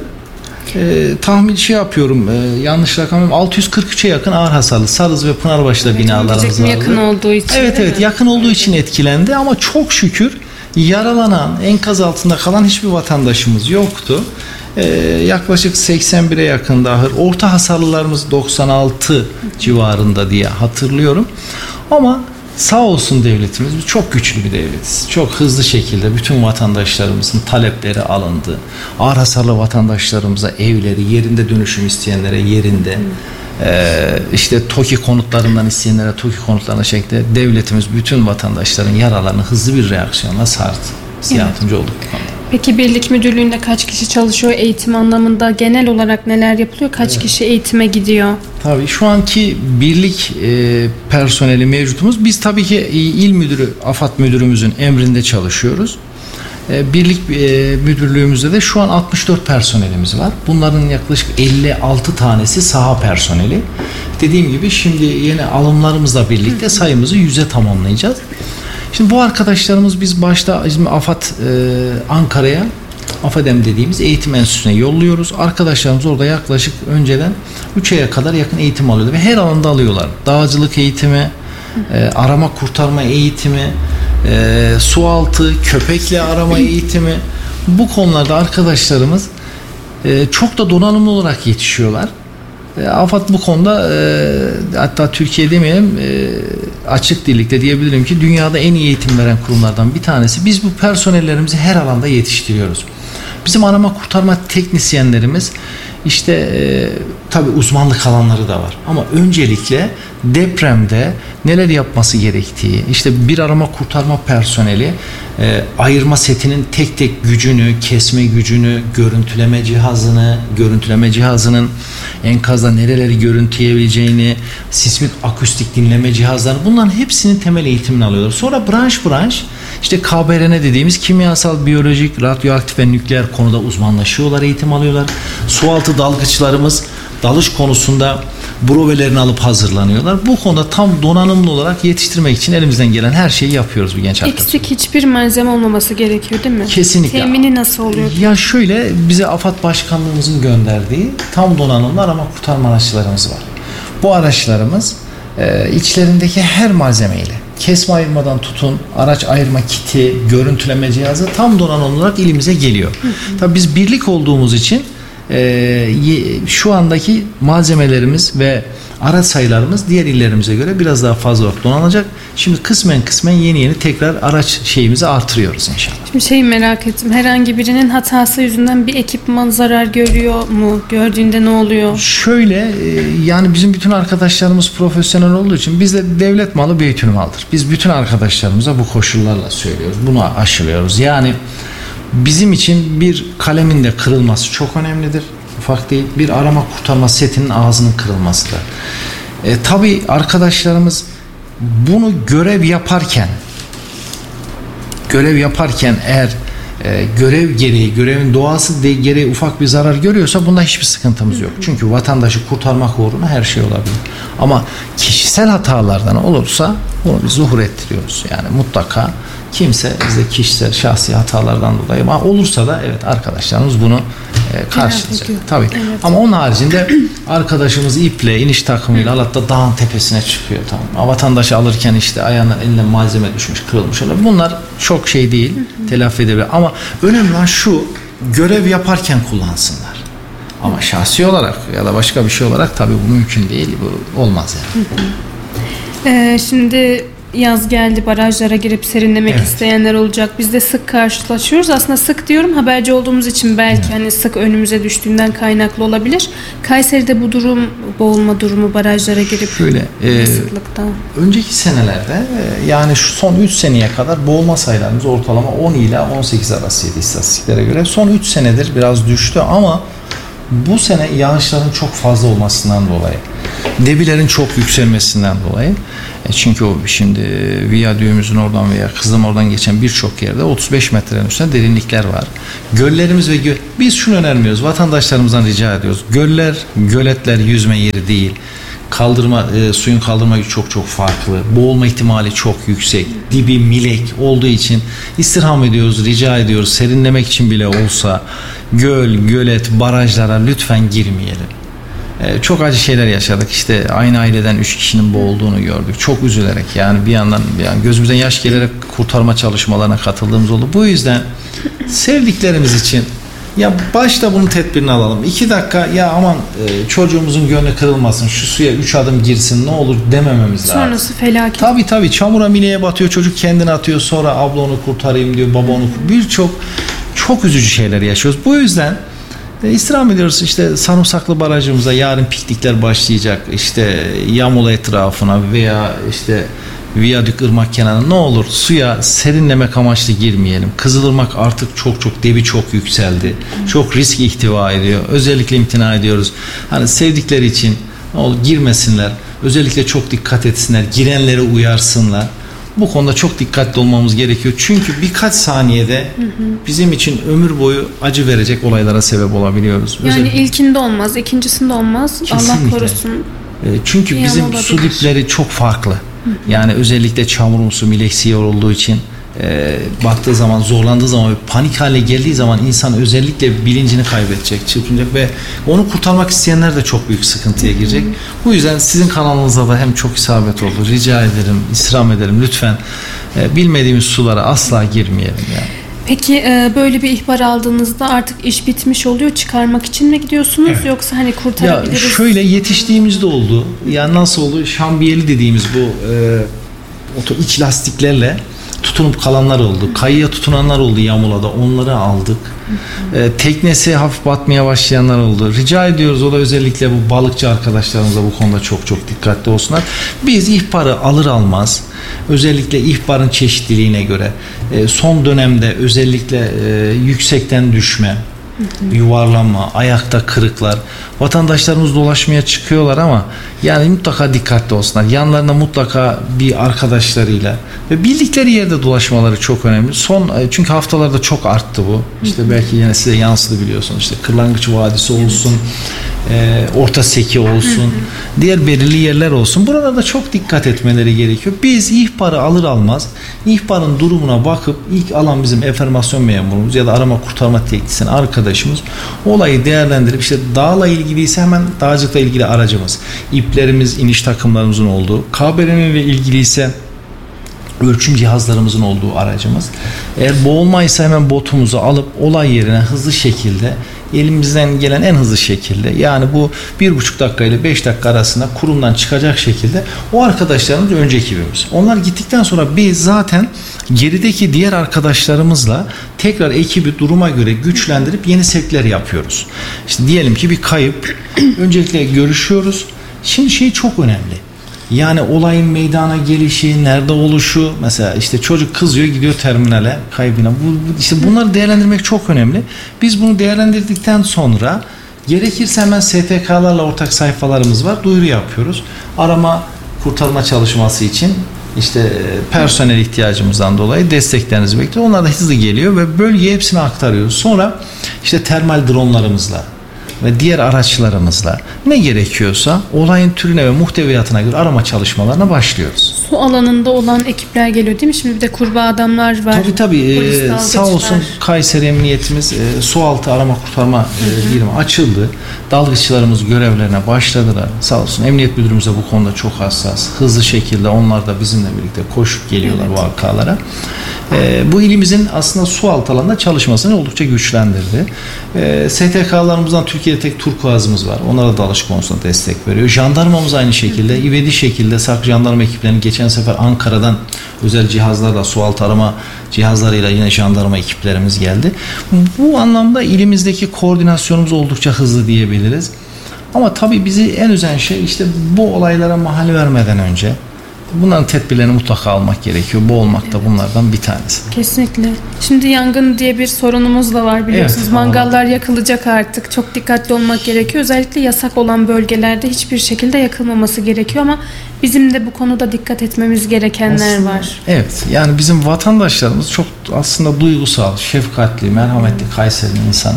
E, tahmin şey yapıyorum, e, yanlış rakamım, altı yüz kırk üçe yakın ağır hasarlı Sarız ve Pınarbaşı'da evet, binalarımız vardı. Yakın olduğu için. Evet evet, yakın olduğu için etkilendi ama çok şükür yaralanan, enkaz altında kalan hiçbir vatandaşımız yoktu. Ee, yaklaşık seksen bire yakın dahi, orta hasarlılarımız doksan altı civarında diye hatırlıyorum. Ama sağ olsun devletimiz, çok güçlü bir devletiz. Çok hızlı şekilde bütün vatandaşlarımızın talepleri alındı. Ağır hasarlı vatandaşlarımıza evleri, yerinde dönüşüm isteyenlere yerinde, ee, işte TOKİ konutlarından isteyenlere TOKİ konutlarına şeklinde devletimiz bütün vatandaşların yaralarını hızlı bir reaksiyonla sardı. Biz yardımcı olduk bu konuda. Peki birlik müdürlüğünde kaç kişi çalışıyor? Eğitim anlamında genel olarak neler yapılıyor? Kaç evet. kişi eğitime gidiyor? Tabii şu anki birlik e, personeli mevcutumuz. Biz tabii ki il müdürü, AFAD müdürümüzün emrinde çalışıyoruz. E, birlik e, müdürlüğümüzde de şu an altmış dört personelimiz var. Bunların yaklaşık elli altı tanesi saha personeli. Dediğim gibi şimdi yeni alımlarımızla birlikte sayımızı yüze tamamlayacağız. Şimdi bu arkadaşlarımız biz başta AFAD e, Ankara'ya, AFADEM dediğimiz eğitim enstitüsüne yolluyoruz. Arkadaşlarımız orada yaklaşık önceden üç aya kadar yakın eğitim alıyorlar ve her alanda alıyorlar. Dağcılık eğitimi, e, arama kurtarma eğitimi, e, su altı, köpekle arama eğitimi. Bu konularda arkadaşlarımız e, çok da donanımlı olarak yetişiyorlar. E, AFAD bu konuda e, hatta Türkiye demeyelim, e, açık dillikle diyebilirim ki dünyada en iyi eğitim veren kurumlardan bir tanesi. Biz bu personellerimizi her alanda yetiştiriyoruz. Bizim arama kurtarma teknisyenlerimiz işte e, tabii uzmanlık alanları da var. Ama öncelikle depremde neler yapması gerektiği, işte bir arama kurtarma personeli e, ayırma setinin tek tek gücünü, kesme gücünü, görüntüleme cihazını, görüntüleme cihazının enkazda nereleri görüntüleyebileceğini, sismik akustik dinleme cihazları, bunların hepsinin temel eğitimini alıyorlar. Sonra branş branş işte K B R N dediğimiz kimyasal, biyolojik, radyoaktif ve nükleer konuda uzmanlaşıyorlar, eğitim alıyorlar. Sualtı dalgıçlarımız dalış konusunda brovelerini alıp hazırlanıyorlar. Bu konuda tam donanımlı olarak yetiştirmek için elimizden gelen her şeyi yapıyoruz bu genç arkadaşlar. Eksik hiçbir malzeme olmaması gerekiyor değil mi? Kesinlikle. Temini nasıl oluyor? Ya şöyle, bize AFAD Başkanlığımızın gönderdiği tam donanımlı arama kurtarma araçlarımız var. Bu araçlarımız e, içlerindeki her malzemeyle, kesme ayırmadan tutun, araç ayırma kiti, görüntüleme cihazı tam donanımlı olarak ilimize geliyor. Hı hı. Tabii biz birlik olduğumuz için Ee, şu andaki malzemelerimiz ve araç sayılarımız diğer illerimize göre biraz daha fazla olarak donanacak. Şimdi kısmen kısmen yeni yeni tekrar araç şeyimizi artırıyoruz inşallah. Şimdi şeyi merak ettim. Herhangi birinin hatası yüzünden bir ekipman zarar görüyor mu? Gördüğünde ne oluyor? Şöyle, yani bizim bütün arkadaşlarımız profesyonel olduğu için bizde devlet malı beytül maldır. Biz bütün arkadaşlarımıza bu koşullarla söylüyoruz. Bunu aşılıyoruz. Yani bizim için bir kalemin de kırılması çok önemlidir. Ufak değil. Bir arama kurtarma setinin ağzının kırılması da. E, tabii arkadaşlarımız bunu görev yaparken görev yaparken eğer e, görev gereği, görevin doğası de, gereği ufak bir zarar görüyorsa bunda hiçbir sıkıntımız yok. Çünkü vatandaşı kurtarmak uğruna her şey olabilir. Ama kişisel hatalardan olursa bunu biz zuhur ettiriyoruz. Yani mutlaka kimse bizde kişisel, şahsi hatalardan dolayı, ama olursa da evet arkadaşlarımız bunu e, karşılayacak. Tabii. Evet. Ama onun haricinde arkadaşımız iple, iniş takımıyla hatta dağın tepesine çıkıyor. Tamam. Vatandaşı alırken işte ayağına, eline malzeme düşmüş, kırılmış olabilir. Bunlar çok şey değil, hı hı. telafi edebilir. Ama önemli olan şu, görev yaparken kullansınlar. Ama şahsi olarak ya da başka bir şey olarak tabii bu mümkün değil. Bu olmaz yani. Hı hı. Ee, şimdi yaz geldi, barajlara girip serinlemek evet. isteyenler olacak. Biz de sık karşılaşıyoruz. Aslında sık diyorum, haberci olduğumuz için belki evet. hani sık önümüze düştüğünden kaynaklı olabilir. Kayseri'de bu durum, boğulma durumu, barajlara girip şöyle e, sıklıkta. Önceki senelerde e, yani şu son üç seneye kadar boğulma sayılarımız ortalama on ila on sekiz arasıydı istatistiklere göre. Son üç senedir biraz düştü ama bu sene yağışların çok fazla olmasından dolayı, debilerin çok yükselmesinden dolayı Çünkü o şimdi viyadüğümüzün oradan veya Kızılım oradan geçen birçok yerde otuz beş metrenin üstünde derinlikler var. Göllerimiz ve gö biz şunu önermiyoruz. Vatandaşlarımızdan rica ediyoruz. Göller, göletler yüzme yeri değil. Kaldırma, e, suyun kaldırma gücü çok çok farklı. Boğulma ihtimali çok yüksek. Dibi milek olduğu için istirham ediyoruz, rica ediyoruz. Serinlemek için bile olsa göl, gölet, barajlara lütfen girmeyelim. E, çok acı şeyler yaşadık. İşte aynı aileden üç kişinin boğulduğunu gördük. Çok üzülerek, yani bir yandan yani gözümüzden yaş gelerek kurtarma çalışmalarına katıldığımız oldu. Bu yüzden sevdiklerimiz için ya başta bunun tedbirini alalım. İki dakika ya aman e, çocuğumuzun gönlü kırılmasın, şu suya üç adım girsin ne olur demememiz lazım. Sonrası felaket. Tabii tabii çamura mileye batıyor, çocuk kendini atıyor, sonra abla onu kurtarayım diyor, baba onu kurtarayım. Birçok çok üzücü şeyler yaşıyoruz. Bu yüzden e, istirham ediyoruz işte Sarımsaklı Barajımıza yarın piknikler başlayacak. İşte Yamula etrafına veya işte Viyadük ırmak kenarına ne olur suya serinlemek amaçlı girmeyelim. Kızılırmak artık çok çok debi çok yükseldi. Çok risk ihtiva ediyor. Özellikle imtina ediyoruz. Hani sevdikleri için ne olur girmesinler. Özellikle çok dikkat etsinler. Girenleri uyarsınlar. Bu konuda çok dikkatli olmamız gerekiyor. Çünkü birkaç saniyede bizim için ömür boyu acı verecek olaylara sebep olabiliyoruz. Yani Özellikle, ilkinde olmaz, ikincisinde olmaz. kesinlikle. Allah korusun. Çünkü Kıyam bizim olabilir. su dipleri çok farklı. Yani özellikle çamurumsu, mileksi olduğu için e, baktığı zaman, zorlandığı zaman, panik hale geldiği zaman insan özellikle bilincini kaybedecek, çırpınacak ve onu kurtarmak isteyenler de çok büyük sıkıntıya girecek. Bu yüzden sizin kanalınıza da hem çok isabet oldu. Rica ederim, istirham ederim. Lütfen e, bilmediğimiz sulara asla girmeyelim yani. Peki e, böyle bir ihbar aldığınızda artık iş bitmiş oluyor. Çıkarmak için mi gidiyorsunuz Evet. yoksa hani kurtarabiliriz? Ya şöyle yetiştiğimizde oldu. Yani nasıl oldu? Şambiyeli dediğimiz bu e, oto iç lastiklerle tutunup kalanlar oldu. Kayıya tutunanlar oldu Yamula'da. Onları aldık. E, teknesi hafif batmaya başlayanlar oldu. Rica ediyoruz, o da özellikle bu balıkçı arkadaşlarımız da bu konuda çok çok dikkatli olsunlar. Biz ihbarı alır almaz, özellikle ihbarın çeşitliliğine göre e, son dönemde özellikle e, yüksekten düşme, yuvarlanma, ayakta kırıklar, vatandaşlarımız dolaşmaya çıkıyorlar ama yani mutlaka dikkatli olsunlar. Yanlarında mutlaka bir arkadaşlarıyla ve bildikleri yerde dolaşmaları çok önemli. Son çünkü haftalarda çok arttı bu. İşte belki yine size yansıdı biliyorsunuz. İşte Kırlangıç Vadisi olsun, e, Orta Seki olsun, diğer belirli yerler olsun. Buralarda çok dikkat etmeleri gerekiyor. Biz ihbarı alır almaz ihbarın durumuna bakıp ilk alan bizim enformasyon memurumuz ya da arama kurtarma teknisyen arkadaşımız olayı değerlendirip işte dağla ilgiliyse hemen dağcılıkla ilgili aracımız, iplerimiz, iniş takımlarımızın olduğu, K B R N ile ilgili ise ölçüm cihazlarımızın olduğu aracımız. Eğer boğulmaysa hemen botumuzu alıp olay yerine hızlı şekilde, elimizden gelen en hızlı şekilde, yani bu bir buçuk dakika ile beş dakika arasında kurumdan çıkacak şekilde o arkadaşlarımız önce ekibimiz. Onlar gittikten sonra biz zaten gerideki diğer arkadaşlarımızla tekrar ekibi duruma göre güçlendirip yeni sevkler yapıyoruz. İşte diyelim ki bir kayıp, öncelikle görüşüyoruz. Şimdi şey çok önemli. Yani olayın meydana gelişi, nerede oluşu, mesela işte çocuk kızıyor, gidiyor terminale, kaybına. Bu, bu, işte bunları değerlendirmek çok önemli. Biz bunu değerlendirdikten sonra gerekirse hemen S T K'larla ortak sayfalarımız var, duyuru yapıyoruz. Arama kurtarma çalışması için işte personel ihtiyacımızdan dolayı desteklerinizi bekliyoruz. Onlar da hızlı geliyor ve bölgeye hepsini aktarıyoruz. Sonra işte termal dronlarımızla ve diğer araçlarımızla ne gerekiyorsa olayın türüne ve muhteviyatına göre arama çalışmalarına başlıyoruz. Su alanında olan ekipler geliyor değil mi? Şimdi bir de kurbağa adamlar var. Tabii tabii. Ee, sağ olsun Kayseri Emniyetimiz e, sualtı arama kurtarma e, birimi açıldı. Dalgıçlarımız görevlerine başladılar. Sağ olsun Emniyet Müdürümüz de bu konuda çok hassas. Hızlı şekilde onlar da bizimle birlikte koşup geliyorlar evet. vakalara. E, bu ilimizin aslında sualtı alanında çalışmasını oldukça güçlendirdi. E, S T K'larımızdan Türkiye'de tek turkuazımız var. Onlara dalış konusunda destek veriyor. Jandarmamız aynı şekilde. İvedi şekilde Sak Jandarma ekiplerinin geçen sefer Ankara'dan özel cihazlarla, sualtı arama cihazlarıyla yine jandarma ekiplerimiz geldi. Bu anlamda ilimizdeki koordinasyonumuz oldukça hızlı diyebiliriz. Ama tabii bizi en üzen şey işte bu olaylara mahal vermeden önce bunların tedbirlerini mutlaka almak gerekiyor. Bu olmak da bunlardan bir tanesi. Kesinlikle. Şimdi yangın diye bir sorunumuz da var biliyorsunuz. Evet, mangallar yakılacak artık. Çok dikkatli olmak gerekiyor. Özellikle yasak olan bölgelerde hiçbir şekilde yakılmaması gerekiyor ama bizim de bu konuda dikkat etmemiz gerekenler aslında var. Evet. Yani bizim vatandaşlarımız çok aslında duygusal, şefkatli, merhametli Kayseri'nin insanı.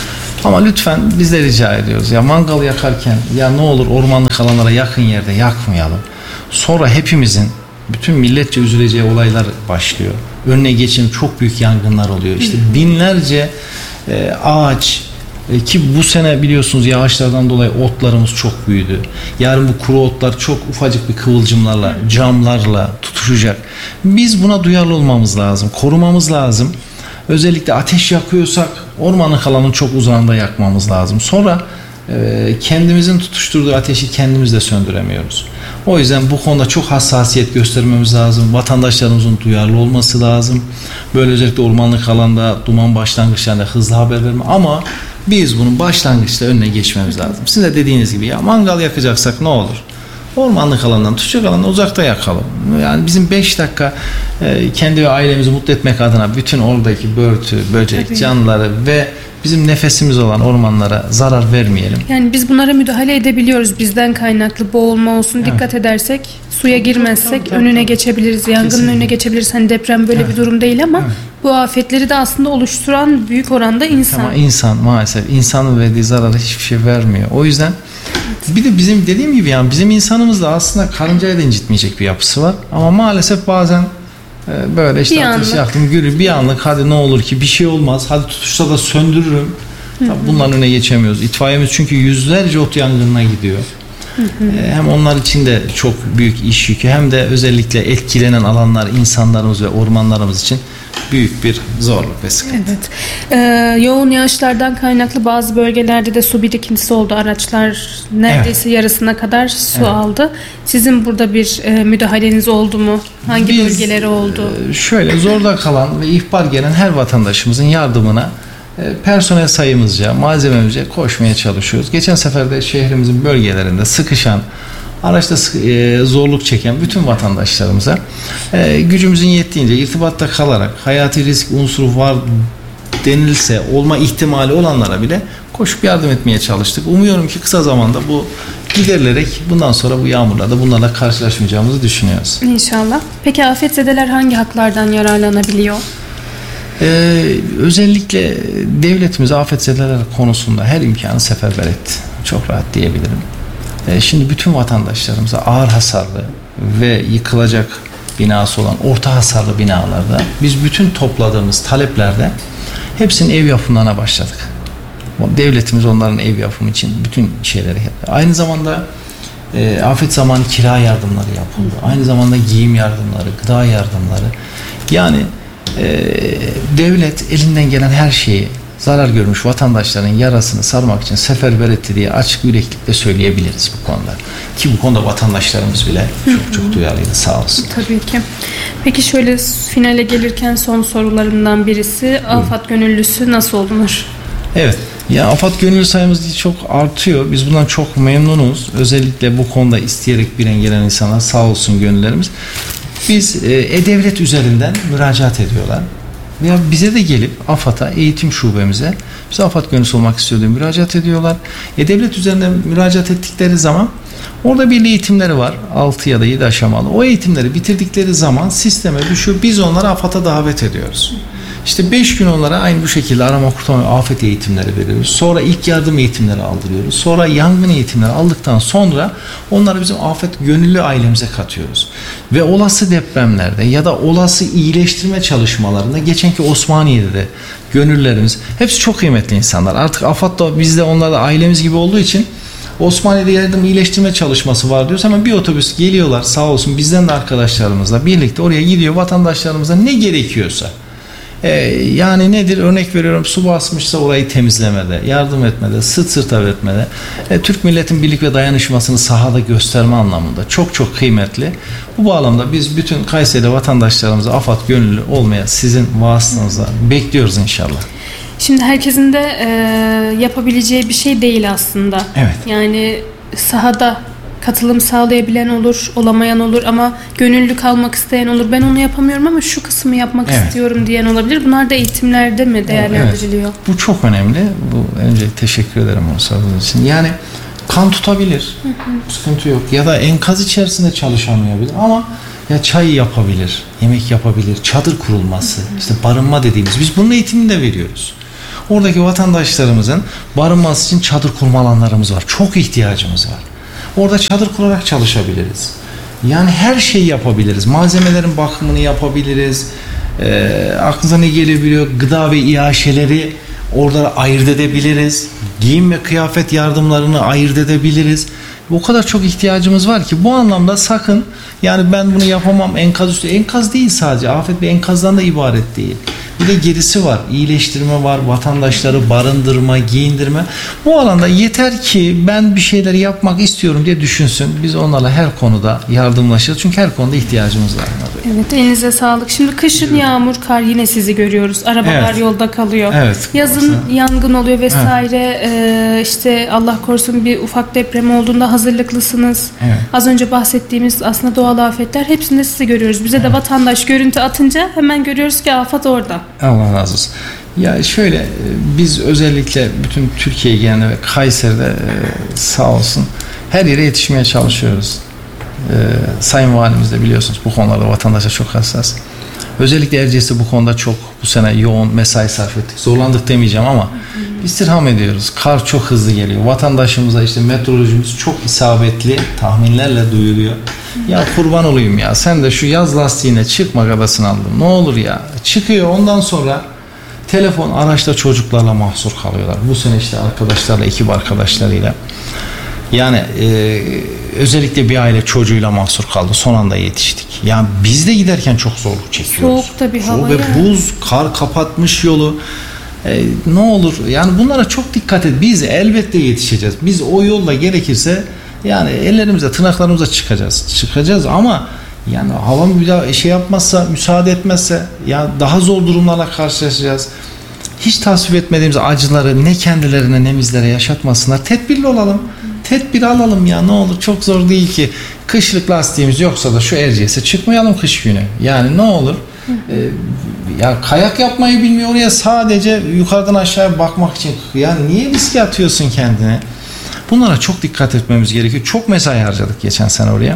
Ama lütfen biz de rica ediyoruz. Ya mangal yakarken ya ne olur ormanlık alanlara yakın yerde yakmayalım. Sonra hepimizin bütün milletçe üzüleceği olaylar başlıyor. Önüne geçen çok büyük yangınlar oluyor. İşte binlerce e, ağaç e, ki bu sene biliyorsunuz yağışlardan dolayı otlarımız çok büyüdü. Yarın bu kuru otlar çok ufacık bir kıvılcımlarla, camlarla tutuşacak. Biz buna duyarlı olmamız lazım, korumamız lazım. Özellikle ateş yakıyorsak ormanlık alanın çok uzağında yakmamız lazım. Sonra e, kendimizin tutuşturduğu ateşi kendimiz de söndüremiyoruz. O yüzden bu konuda çok hassasiyet göstermemiz lazım. Vatandaşlarımızın duyarlı olması lazım. Böyle özellikle ormanlık alanda duman başlangıçlarında hızlı haber verme. Ama biz bunun başlangıçta önüne geçmemiz lazım. Siz de dediğiniz gibi ya mangal yakacaksak ne olur? Ormanlık alandan, tutacak alandan uzakta yakalım. Yani bizim beş dakika e, kendi ve ailemizi mutlu etmek adına bütün oradaki börtü, böcek, tabii, canlıları ve bizim nefesimiz olan ormanlara zarar vermeyelim. Yani biz bunlara müdahale edebiliyoruz. Bizden kaynaklı boğulma olsun. Evet. Dikkat edersek, suya girmezsek tabii, tabii, tabii, önüne geçebiliriz. Yangının kesinlikle önüne geçebiliriz. Hani deprem böyle evet. bir durum değil ama evet. bu afetleri de aslında oluşturan büyük oranda insan. Ama insan maalesef insanın verdiği zararı hiçbir şey vermiyor. O yüzden evet. bir de bizim dediğim gibi yani bizim insanımız da aslında karıncayı da incitmeyecek bir yapısı var. Ama maalesef bazen böyle işte ateş yaktım gülü bir anlık hadi ne olur ki bir şey olmaz hadi tutuşsa da söndürürüm. Hı hı. Bunların önüne geçemiyoruz. İtfaiyemiz çünkü yüzlerce ot yangınına gidiyor. Hı hı. Hem onlar için de çok büyük iş yükü hem de özellikle etkilenen alanlar insanlarımız ve ormanlarımız için büyük bir zorluk ve sıkıntı. Evet. Ee, yoğun yağışlardan kaynaklı bazı bölgelerde de su birikintisi oldu. Araçlar neredeyse evet. yarısına kadar su evet. aldı. Sizin burada bir e, müdahaleniz oldu mu? Hangi Biz, bölgeleri oldu? E, şöyle zorda kalan ve ihbar gelen her vatandaşımızın yardımına e, personel sayımızca, malzememizce koşmaya çalışıyoruz. Geçen sefer de şehrimizin bölgelerinde sıkışan araçta zorluk çeken bütün vatandaşlarımıza gücümüzün yettiğince irtibatta kalarak hayati risk unsuru var denilse olma ihtimali olanlara bile koşup yardım etmeye çalıştık. Umuyorum ki kısa zamanda bu giderilerek bundan sonra bu yağmurlarda bunlarla karşılaşmayacağımızı düşünüyoruz. İnşallah. Peki afetzedeler hangi haklardan yararlanabiliyor? Ee, özellikle devletimiz afetzedeler konusunda her imkanı seferber etti. Çok rahat diyebilirim. Şimdi bütün vatandaşlarımıza ağır hasarlı ve yıkılacak binası olan orta hasarlı binalarda biz bütün topladığımız taleplerde hepsinin ev yapımlarına başladık. Devletimiz onların ev yapımı için bütün şeyleri yaptı. Aynı zamanda e, afet zamanı kira yardımları yapıldı. Aynı zamanda giyim yardımları, gıda yardımları. Yani e, devlet elinden gelen her şeyi zarar görmüş vatandaşların yarasını sarmak için seferber etti diye açık yüreklilikle söyleyebiliriz bu konuda. Ki bu konuda vatandaşlarımız bile çok çok duyarlıydı sağ olsun. Tabii ki. Peki şöyle finale gelirken son sorularımdan birisi AFAD gönüllüsü nasıl olunur? Evet. Ya AFAD gönüllü sayımız çok artıyor. Biz bundan çok memnunuz. Özellikle bu konuda isteyerek bilen gelen insanlar sağ olsun gönüllerimiz. Biz E-Devlet üzerinden müracaat ediyorlar. Veya bize de gelip AFAD'a, eğitim şubemize biz AFAD gönüllüsü olmak istiyor diye müracaat ediyorlar. E-Devlet üzerinden müracaat ettikleri zaman orada bir eğitimleri var. altı ya da yedi aşamalı. O eğitimleri bitirdikleri zaman sisteme düşüyor. Biz onları AFAD'a davet ediyoruz. İşte beş gün onlara aynı bu şekilde arama kurtarma afet eğitimleri veriyoruz. Sonra ilk yardım eğitimleri aldırıyoruz. Sonra yangın eğitimleri aldıktan sonra onları bizim afet gönüllü ailemize katıyoruz. Ve olası depremlerde ya da olası iyileştirme çalışmalarında geçenki Osmaniye'de de gönüllerimiz hepsi çok kıymetli insanlar. Artık AFAD da biz de onlar da ailemiz gibi olduğu için Osmaniye'de yardım iyileştirme çalışması var diyoruz. Hemen bir otobüs geliyorlar sağ olsun bizden de arkadaşlarımızla birlikte oraya gidiyor vatandaşlarımıza ne gerekiyorsa. Ee, yani nedir? Örnek veriyorum su basmışsa orayı temizlemede, yardım etmede, sırt sırta etmede, e, Türk milletin birlik ve dayanışmasını sahada gösterme anlamında çok çok kıymetli. Bu bağlamda biz bütün Kayseri vatandaşlarımıza AFAD gönüllü olmaya sizin vasıtanızla bekliyoruz inşallah. Şimdi herkesin de e, yapabileceği bir şey değil aslında. Evet. Yani sahada katılım sağlayabilen olur, olamayan olur ama gönüllü kalmak isteyen olur. Ben onu yapamıyorum ama şu kısmı yapmak evet. istiyorum diyen olabilir. Bunlar da eğitimlerde mi değerlendiriliyor? Evet. Bu çok önemli. Bu önce teşekkür ederim onu sorduğunuz için. Yani kan tutabilir. Hı hı. Sıkıntı yok. Ya da enkaz içerisinde çalışamayabilir ama ya çay yapabilir, yemek yapabilir, çadır kurulması, hı hı. işte barınma dediğimiz. Biz bunun eğitimini de veriyoruz. Oradaki vatandaşlarımızın barınması için çadır kurma alanlarımız var. Çok ihtiyacımız var. Orada çadır kurarak çalışabiliriz. Yani her şeyi yapabiliriz. Malzemelerin bakımını yapabiliriz. E, aklınıza ne gelebiliyor? Gıda ve iaşeleri orada ayırt edebiliriz. Giyim ve kıyafet yardımlarını ayırt edebiliriz. O kadar çok ihtiyacımız var ki bu anlamda sakın yani ben bunu yapamam enkaz üstü. Enkaz değil sadece. Afet bir enkazdan da ibaret değil. Bir de gerisi var. İyileştirme var. Vatandaşları barındırma, giyindirme. Bu alanda yeter ki ben bir şeyler yapmak istiyorum diye düşünsün. Biz onlarla her konuda yardımlaşırız. Çünkü her konuda ihtiyacımız var. Evet, elinize sağlık. Şimdi kışın yağmur, kar yine sizi görüyoruz. Arabalar evet. yolda kalıyor. Evet. Yazın olsa. Yangın oluyor vesaire. Evet. Ee, işte Allah korusun bir ufak deprem olduğunda hazırlıklısınız. Evet. Az önce bahsettiğimiz aslında doğal afetler hepsinde sizi görüyoruz. Bize evet. de vatandaş görüntü atınca hemen görüyoruz ki afet orada. Allah razı olsun. Ya şöyle biz özellikle bütün Türkiye genelinde ve Kayseri'de sağ olsun her yere yetişmeye çalışıyoruz. Ee, Sayın Valimiz de biliyorsunuz bu konularda vatandaşa çok hassas. Özellikle Erciyes'te bu konuda çok bu sene yoğun mesai sarf ettik. Zorlandık demeyeceğim ama istirham ediyoruz. Kar çok hızlı geliyor. Vatandaşımıza işte meteorolojimiz çok isabetli tahminlerle duyuluyor. Ya kurban olayım ya sen de şu yaz lastiğine çıkma gadasını aldın. Ne olur ya. Çıkıyor ondan sonra telefon araçta çocuklarla mahsur kalıyorlar. Bu sene işte arkadaşlarla ekip arkadaşlarıyla. Yani e, özellikle bir aile çocuğuyla mahsur kaldı. Son anda yetiştik. Yani biz de giderken çok zorluk çekiyoruz. Soğukta bir hava. Ve buz, kar kapatmış yolu. E, ne olur yani bunlara çok dikkat et. Biz elbette yetişeceğiz. Biz o yolla gerekirse yani ellerimize, tırnaklarımıza çıkacağız. Çıkacağız ama yani hava bir daha şey yapmazsa, müsaade etmezse ya daha zor durumlarla karşılaşacağız. Hiç tasvip etmediğimiz acıları ne kendilerine ne bizlere yaşatmasınlar. Tedbirli olalım. Tedbir alalım ya ne olur çok zor değil ki. Kışlık lastiğimiz yoksa da şu Erciyes'e çıkmayalım kış günü. Yani ne olur e, ya kayak yapmayı bilmiyor oraya sadece yukarıdan aşağıya bakmak için. Yani niye riske atıyorsun kendine? Bunlara çok dikkat etmemiz gerekiyor. Çok mesai harcadık geçen sene oraya.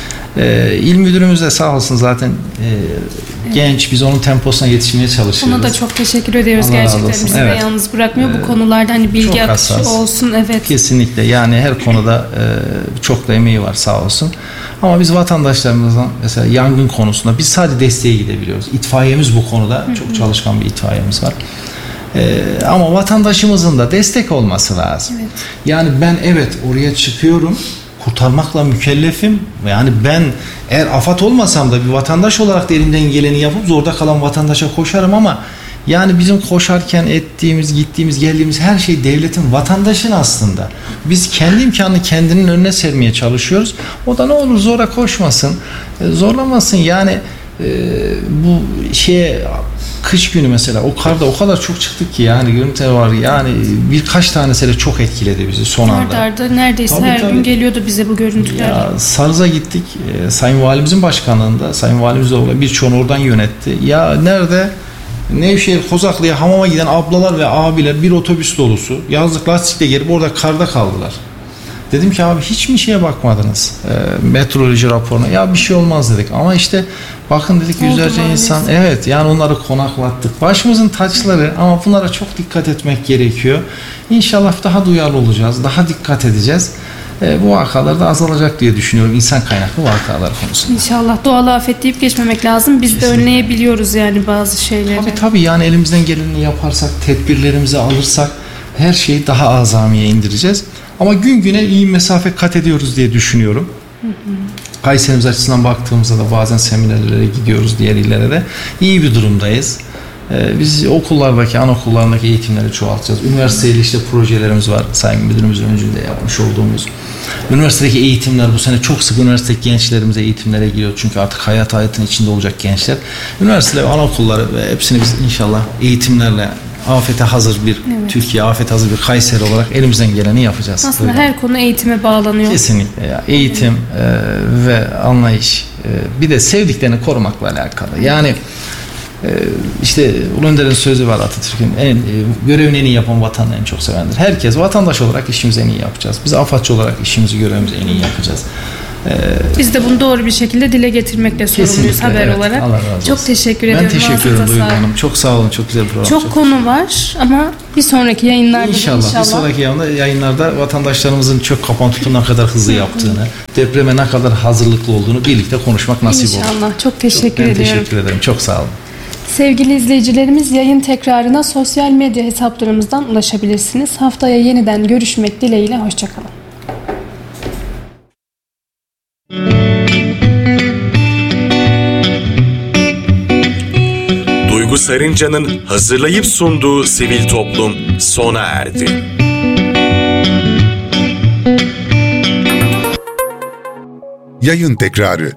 Ee, İl müdürümüz de sağ olsun zaten e, genç, biz onun temposuna yetişmeye çalışıyoruz. Ona da çok teşekkür ediyoruz. Allah gerçekten bizi evet. de yalnız bırakmıyor. Ee, bu konularda hani bilgi akışı hassas. olsun. Evet. Kesinlikle yani her konuda e, çok da emeği var sağ olsun. Ama biz vatandaşlarımızdan mesela yangın konusunda biz sadece desteğe gidebiliyoruz. İtfaiyemiz bu konuda Hı-hı. çok çalışkan bir itfaiyemiz var. Ee, ama vatandaşımızın da destek olması lazım. Evet. Yani ben evet oraya çıkıyorum. Kurtarmakla mükellefim. Yani ben eğer afat olmasam da bir vatandaş olarak da elimden geleni yapıp zorda kalan vatandaşa koşarım ama yani bizim koşarken ettiğimiz, gittiğimiz, geldiğimiz her şey devletin, vatandaşın aslında. Biz kendi imkanını kendinin önüne sermeye çalışıyoruz. O da ne olur zora koşmasın, zorlamasın. Yani e, bu şeye kış günü mesela o karda o kadar çok çıktık ki yani görüntüler var yani birkaç tanesi çok etkiledi bizi son anda. Arda arda neredeyse tabii, her tabii. gün geliyordu bize bu görüntüler. Ya, Sarız'a gittik. E, Sayın Valimizin başkanlığında Sayın Valimiz de birçoğunu oradan yönetti. Ya nerede? Nevşehir Kozaklı'ya hamama giden ablalar ve abiler bir otobüs dolusu yazlık lastikle gelip orada karda kaldılar. Dedim ki abi hiç mi şeye bakmadınız e, meteoroloji raporuna? Ya bir şey olmaz dedik ama işte bakın dedik yüzlerce Oldu insan maalesef. Evet yani onları konaklattık. Başımızın taçları ama bunlara çok dikkat etmek gerekiyor. İnşallah daha duyarlı olacağız. Daha dikkat edeceğiz. E, bu vakalar da azalacak diye düşünüyorum insan kaynaklı vakalar konusunda. İnşallah doğal afet deyip geçmemek lazım. Biz Kesinlikle. de önleyebiliyoruz yani bazı şeyleri. Tabii tabii yani elimizden geleni yaparsak, tedbirlerimizi alırsak her şeyi daha azamiye indireceğiz. Ama gün güne iyi mesafe kat ediyoruz diye düşünüyorum. Hı hı. Kayserimiz açısından baktığımızda da bazen seminerlere gidiyoruz, diğer illere de iyi bir durumdayız. Ee, biz okullardaki, anaokullarındaki eğitimleri çoğaltacağız. Üniversiteyle işte projelerimiz var. Sayın Müdürümüzün öncülüğünde yapmış olduğumuz. Üniversitedeki eğitimler bu sene çok sık üniversitedeki gençlerimize eğitimlere giriyor. Çünkü artık hayat hayatın içinde olacak gençler. Üniversiteler, anaokulları ve hepsini biz inşallah eğitimlerle afete hazır bir evet. Türkiye, afete hazır bir Kayseri olarak elimizden geleni yapacağız. Aslında öyle. Her konu eğitime bağlanıyor. Kesinlikle ya. Eğitim evet. e, ve anlayış, e, bir de sevdiklerini korumakla alakalı. Yani e, işte Ulu Önder'in sözü var, Atatürk'ün en e, görevini en iyi yapan vatanını en çok sevendir. Herkes vatandaş olarak işimizi en iyi yapacağız. Biz afatçı olarak işimizi, görevimizi en iyi yapacağız. Biz de bunu doğru bir şekilde dile getirmekle sorumluyuz haber evet, olarak. Allah razı olsun. Çok teşekkür ederim. Ben teşekkür ederim Duygu Hanım. Çok sağ olun. Çok güzel bir program. Çok, çok konu var ama bir sonraki yayınlarda inşallah, inşallah. Bir sonraki yayınlarda vatandaşlarımızın çök kapan tutumuna kadar hızlı yaptığını, depreme ne kadar hazırlıklı olduğunu birlikte konuşmak nasip olur. İnşallah. Çok teşekkür çok, ben ediyorum. Ben teşekkür ederim. Çok sağ olun. Sevgili izleyicilerimiz, yayın tekrarına sosyal medya hesaplarımızdan ulaşabilirsiniz. Haftaya yeniden görüşmek dileğiyle. Hoşçakalın. Duygu Sarıncan'ın hazırlayıp sunduğu Sivil Toplum sona erdi. Yayın tekrarı.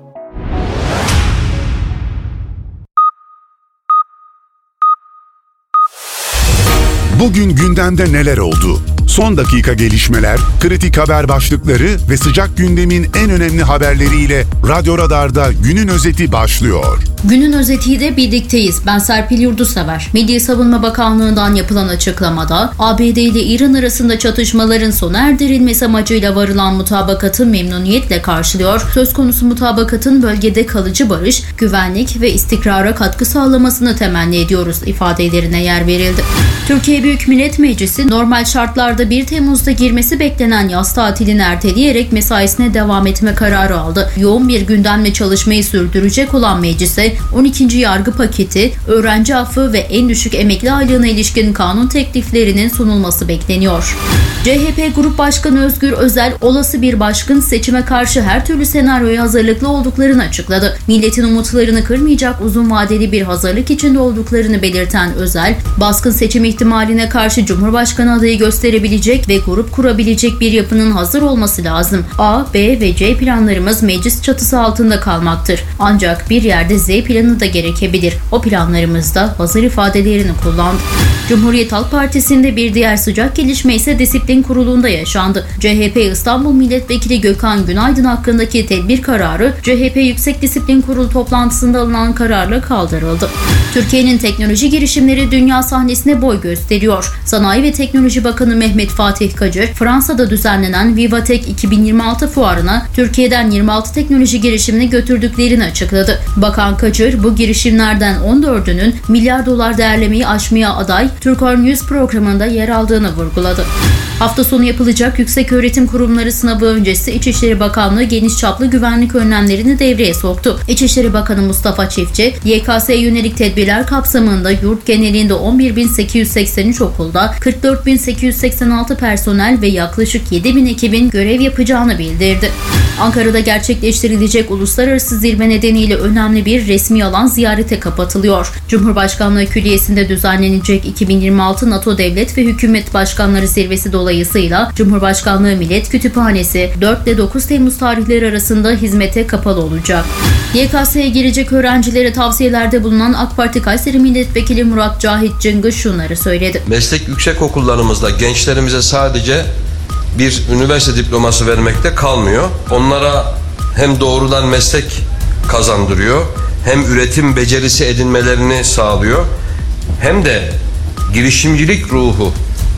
Bugün gündemde neler oldu? Son dakika gelişmeler, kritik haber başlıkları ve sıcak gündemin en önemli haberleriyle Radyo Radar'da günün özeti başlıyor. Günün özetiyle birlikteyiz. Ben Serpil Yurdusever. Milli Savunma Bakanlığı'ndan yapılan açıklamada A B D ile İran arasında çatışmaların sona erdirilmesi amacıyla varılan mutabakatı memnuniyetle karşılıyor. Söz konusu mutabakatın bölgede kalıcı barış, güvenlik ve istikrara katkı sağlamasını temenni ediyoruz ifadelerine yer verildi. Türkiye Büyük Millet Meclisi normal şartlarda bir Temmuz'da girmesi beklenen yaz tatilini erteleyerek mesaisine devam etme kararı aldı. Yoğun bir gündemle çalışmayı sürdürecek olan meclise on ikinci yargı paketi, öğrenci affı ve en düşük emekli aylığına ilişkin kanun tekliflerinin sunulması bekleniyor. C H P Grup Başkanı Özgür Özel, olası bir başkın seçime karşı her türlü senaryoya hazırlıklı olduklarını açıkladı. Milletin umutlarını kırmayacak uzun vadeli bir hazırlık içinde olduklarını belirten Özel, baskın seçim ihtimaline karşı Cumhurbaşkanı adayı gösterebilecek ve grup kurabilecek bir yapının hazır olması lazım. A, B ve C planlarımız meclis çatısı altında kalmaktır. Ancak bir yerde Z planı da gerekebilir. O planlarımızda hazır ifadelerini kullandı. Cumhuriyet Halk Partisi'nde bir diğer sıcak gelişme ise disiplin kurulunda yaşandı. C H P İstanbul Milletvekili Gökhan Günaydın hakkındaki tedbir kararı C H P Yüksek Disiplin Kurulu toplantısında alınan kararla kaldırıldı. Türkiye'nin teknoloji girişimleri dünya sahnesine boy gösteriyor. Sanayi ve Teknoloji Bakanı Mehmet Fatih Kacır, Fransa'da düzenlenen Vivatek iki bin yirmi altı fuarına Türkiye'den yirmi altı teknoloji girişimini götürdüklerini açıkladı. Bakan Kacır, bu girişimlerden on dördünün milyar dolar değerlemeyi aşmaya aday Türkor News programında yer aldığını vurguladı. Hafta sonu yapılacak Yükseköğretim Kurumları sınavı öncesi İçişleri Bakanlığı geniş çaplı güvenlik önlemlerini devreye soktu. İçişleri Bakanı Mustafa Çiftçi, Y K S'ye yönelik tedbirler kapsamında yurt genelinde on bir bin sekiz yüz seksen üç okulda kırk dört bin sekiz yüz seksen altı personel ve yaklaşık yedi bin ekibin görev yapacağını bildirdi. Ankara'da gerçekleştirilecek uluslararası zirve nedeniyle önemli bir resmi alan ziyarete kapatılıyor. Cumhurbaşkanlığı Külliyesi'nde düzenlenecek iki bin yirmi altı NATO Devlet ve Hükümet Başkanları Zirvesi dolayısıyla Cumhurbaşkanlığı Millet Kütüphanesi dört ile dokuz Temmuz tarihleri arasında hizmete kapalı olacak. Y K S'ye girecek öğrencilere tavsiyelerde bulunan AK Parti Kayseri Milletvekili Murat Cahit Cıngız şunları söyledi. Meslek yüksek okullarımızda gençlerimize sadece bir üniversite diploması vermekte kalmıyor. Onlara hem doğrudan meslek kazandırıyor, hem üretim becerisi edinmelerini sağlıyor, hem de girişimcilik ruhu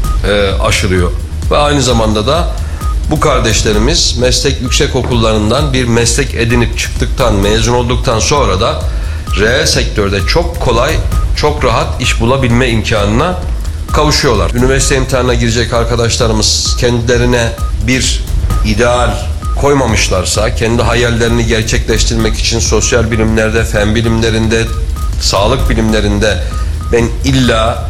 e, aşılıyor. Ve aynı zamanda da bu kardeşlerimiz meslek yüksek okullarından bir meslek edinip çıktıktan, mezun olduktan sonra da reel sektörde çok kolay, çok rahat iş bulabilme imkanına kavuşuyorlar. Üniversite imtihanına girecek arkadaşlarımız kendilerine bir ideal koymamışlarsa, kendi hayallerini gerçekleştirmek için sosyal bilimlerde, fen bilimlerinde, sağlık bilimlerinde ben illa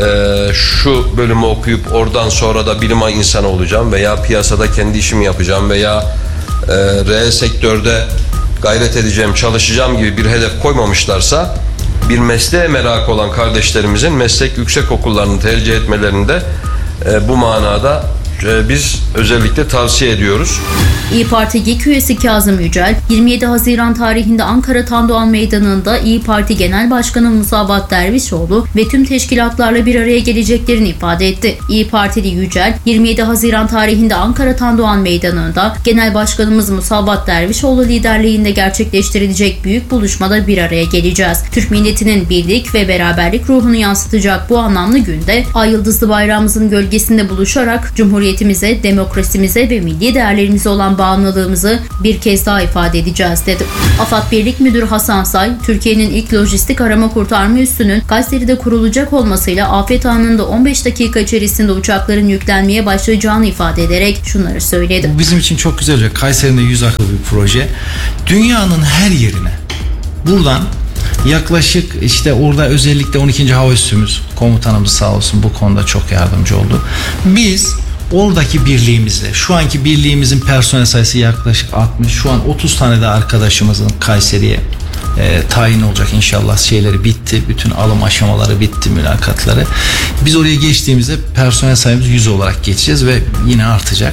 e, şu bölümü okuyup oradan sonra da bilim insanı olacağım veya piyasada kendi işimi yapacağım veya e, reel sektörde gayret edeceğim, çalışacağım gibi bir hedef koymamışlarsa, bir mesleğe merak olan kardeşlerimizin meslek yüksek okullarını tercih etmelerinde e, bu manada e, biz özellikle tavsiye ediyoruz. İYİ Parti GİK üyesi Kazım Yücel, yirmi yedi Haziran tarihinde Ankara Tandoğan Meydanı'nda İYİ Parti Genel Başkanı Musavat Dervişoğlu ve tüm teşkilatlarla bir araya geleceklerini ifade etti. İYİ Partili Yücel, yirmi yedi Haziran tarihinde Ankara Tandoğan Meydanı'nda Genel Başkanımız Musavat Dervişoğlu liderliğinde gerçekleştirilecek büyük buluşmada bir araya geleceğiz. Türk milletinin birlik ve beraberlik ruhunu yansıtacak bu anlamlı günde ay yıldızlı bayrağımızın gölgesinde buluşarak Cumhuriyetimize, demokrasimize ve milli değerlerimize olan bağımlılığımızı bir kez daha ifade edeceğiz dedi. AFAD Birlik Müdürü Hasan Say, Türkiye'nin ilk lojistik arama kurtarma üssünün Kayseri'de kurulacak olmasıyla afet anında on beş dakika içerisinde uçakların yüklenmeye başlayacağını ifade ederek şunları söyledi. Bu bizim için çok güzel olacak. Kayseri'nin de yüz akıllı bir proje. Dünyanın her yerine buradan yaklaşık işte orada özellikle on ikinci Hava Üssümüz komutanımız sağ olsun bu konuda çok yardımcı oldu. Biz oradaki birliğimizle, şu anki birliğimizin personel sayısı yaklaşık altmış, şu an otuz tane de arkadaşımızın Kayseri'ye e, tayin olacak inşallah, şeyleri bitti, bütün alım aşamaları bitti, mülakatları. Biz oraya geçtiğimizde personel sayımız yüz olarak geçeceğiz ve yine artacak.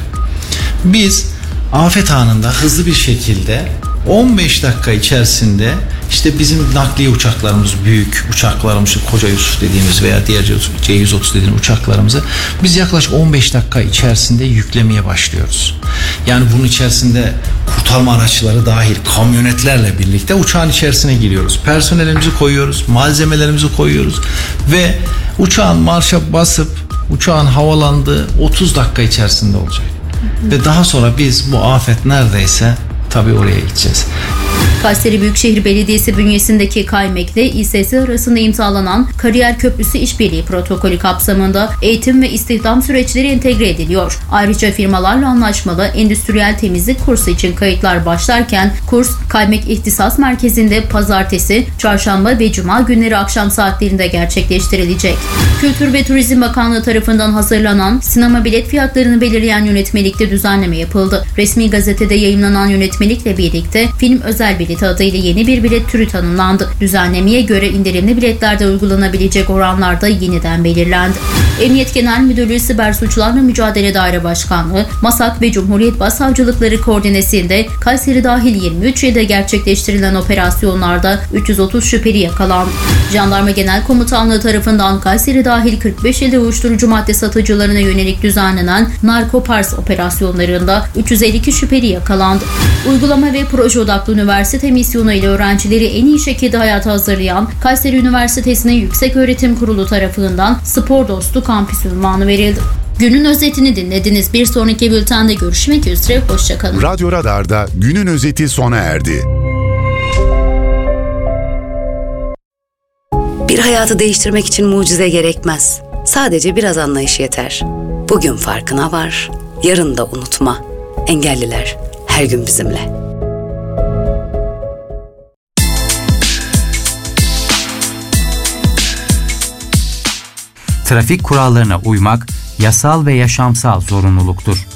Biz afet anında hızlı bir şekilde on beş dakika içerisinde işte bizim nakliye uçaklarımız, büyük uçaklarımız, Koca Yusuf dediğimiz veya diğer C yüz otuz dediğimiz uçaklarımızı biz yaklaşık on beş dakika içerisinde yüklemeye başlıyoruz. Yani bunun içerisinde kurtarma araçları dahil kamyonetlerle birlikte uçağın içerisine giriyoruz. Personelimizi koyuyoruz, malzemelerimizi koyuyoruz ve uçağın marşa basıp uçağın havalandığı otuz dakika içerisinde olacak. Hı hı. Ve daha sonra biz bu afet neredeyse tabii oraya gideceğiz. Kayseri Büyükşehir Belediyesi bünyesindeki KAYMEK ile İ S S arasında imzalanan Kariyer Köprüsü İşbirliği Protokolü kapsamında eğitim ve istihdam süreçleri entegre ediliyor. Ayrıca firmalarla anlaşmalı endüstriyel temizlik kursu için kayıtlar başlarken kurs KAYMEK İhtisas Merkezi'nde pazartesi, çarşamba ve cuma günleri akşam saatlerinde gerçekleştirilecek. Kültür ve Turizm Bakanlığı tarafından hazırlanan sinema bilet fiyatlarını belirleyen yönetmelikte düzenleme yapıldı. Resmi gazetede yayımlanan yönetmelikle birlikte film özel bilet adıyla yeni bir bilet türü tanımlandı. Düzenlemeye göre indirimli biletlerde uygulanabilecek oranlar da yeniden belirlendi. Emniyet Genel Müdürlüğü Siber Suçlarla Mücadele Daire Başkanlığı, MASAK ve Cumhuriyet Başsavcılıkları koordinesinde Kayseri dahil yirmi üç ilde gerçekleştirilen operasyonlarda üç yüz otuz şüpheli yakalandı. Jandarma Genel Komutanlığı tarafından Kayseri dahil kırk beş ilde uyuşturucu madde satıcılarına yönelik düzenlenen Narkopars operasyonlarında üç yüz elli iki şüpheli yakalandı. Uygulama ve proje odaklı üniversite misyonu ile öğrencileri en iyi şekilde hayata hazırlayan Kayseri Üniversitesi'ne Yükseköğretim Kurulu tarafından Spor Dostu Kampüs unvanı verildi. Günün özetini dinlediniz. Bir sonraki bültende görüşmek üzere. Hoşçakalın. Radyo Radar'da günün özeti sona erdi. Bir hayatı değiştirmek için mucize gerekmez. Sadece biraz anlayış yeter. Bugün farkına var, yarın da unutma. Engelliler her gün bizimle. Trafik kurallarına uymak yasal ve yaşamsal zorunluluktur.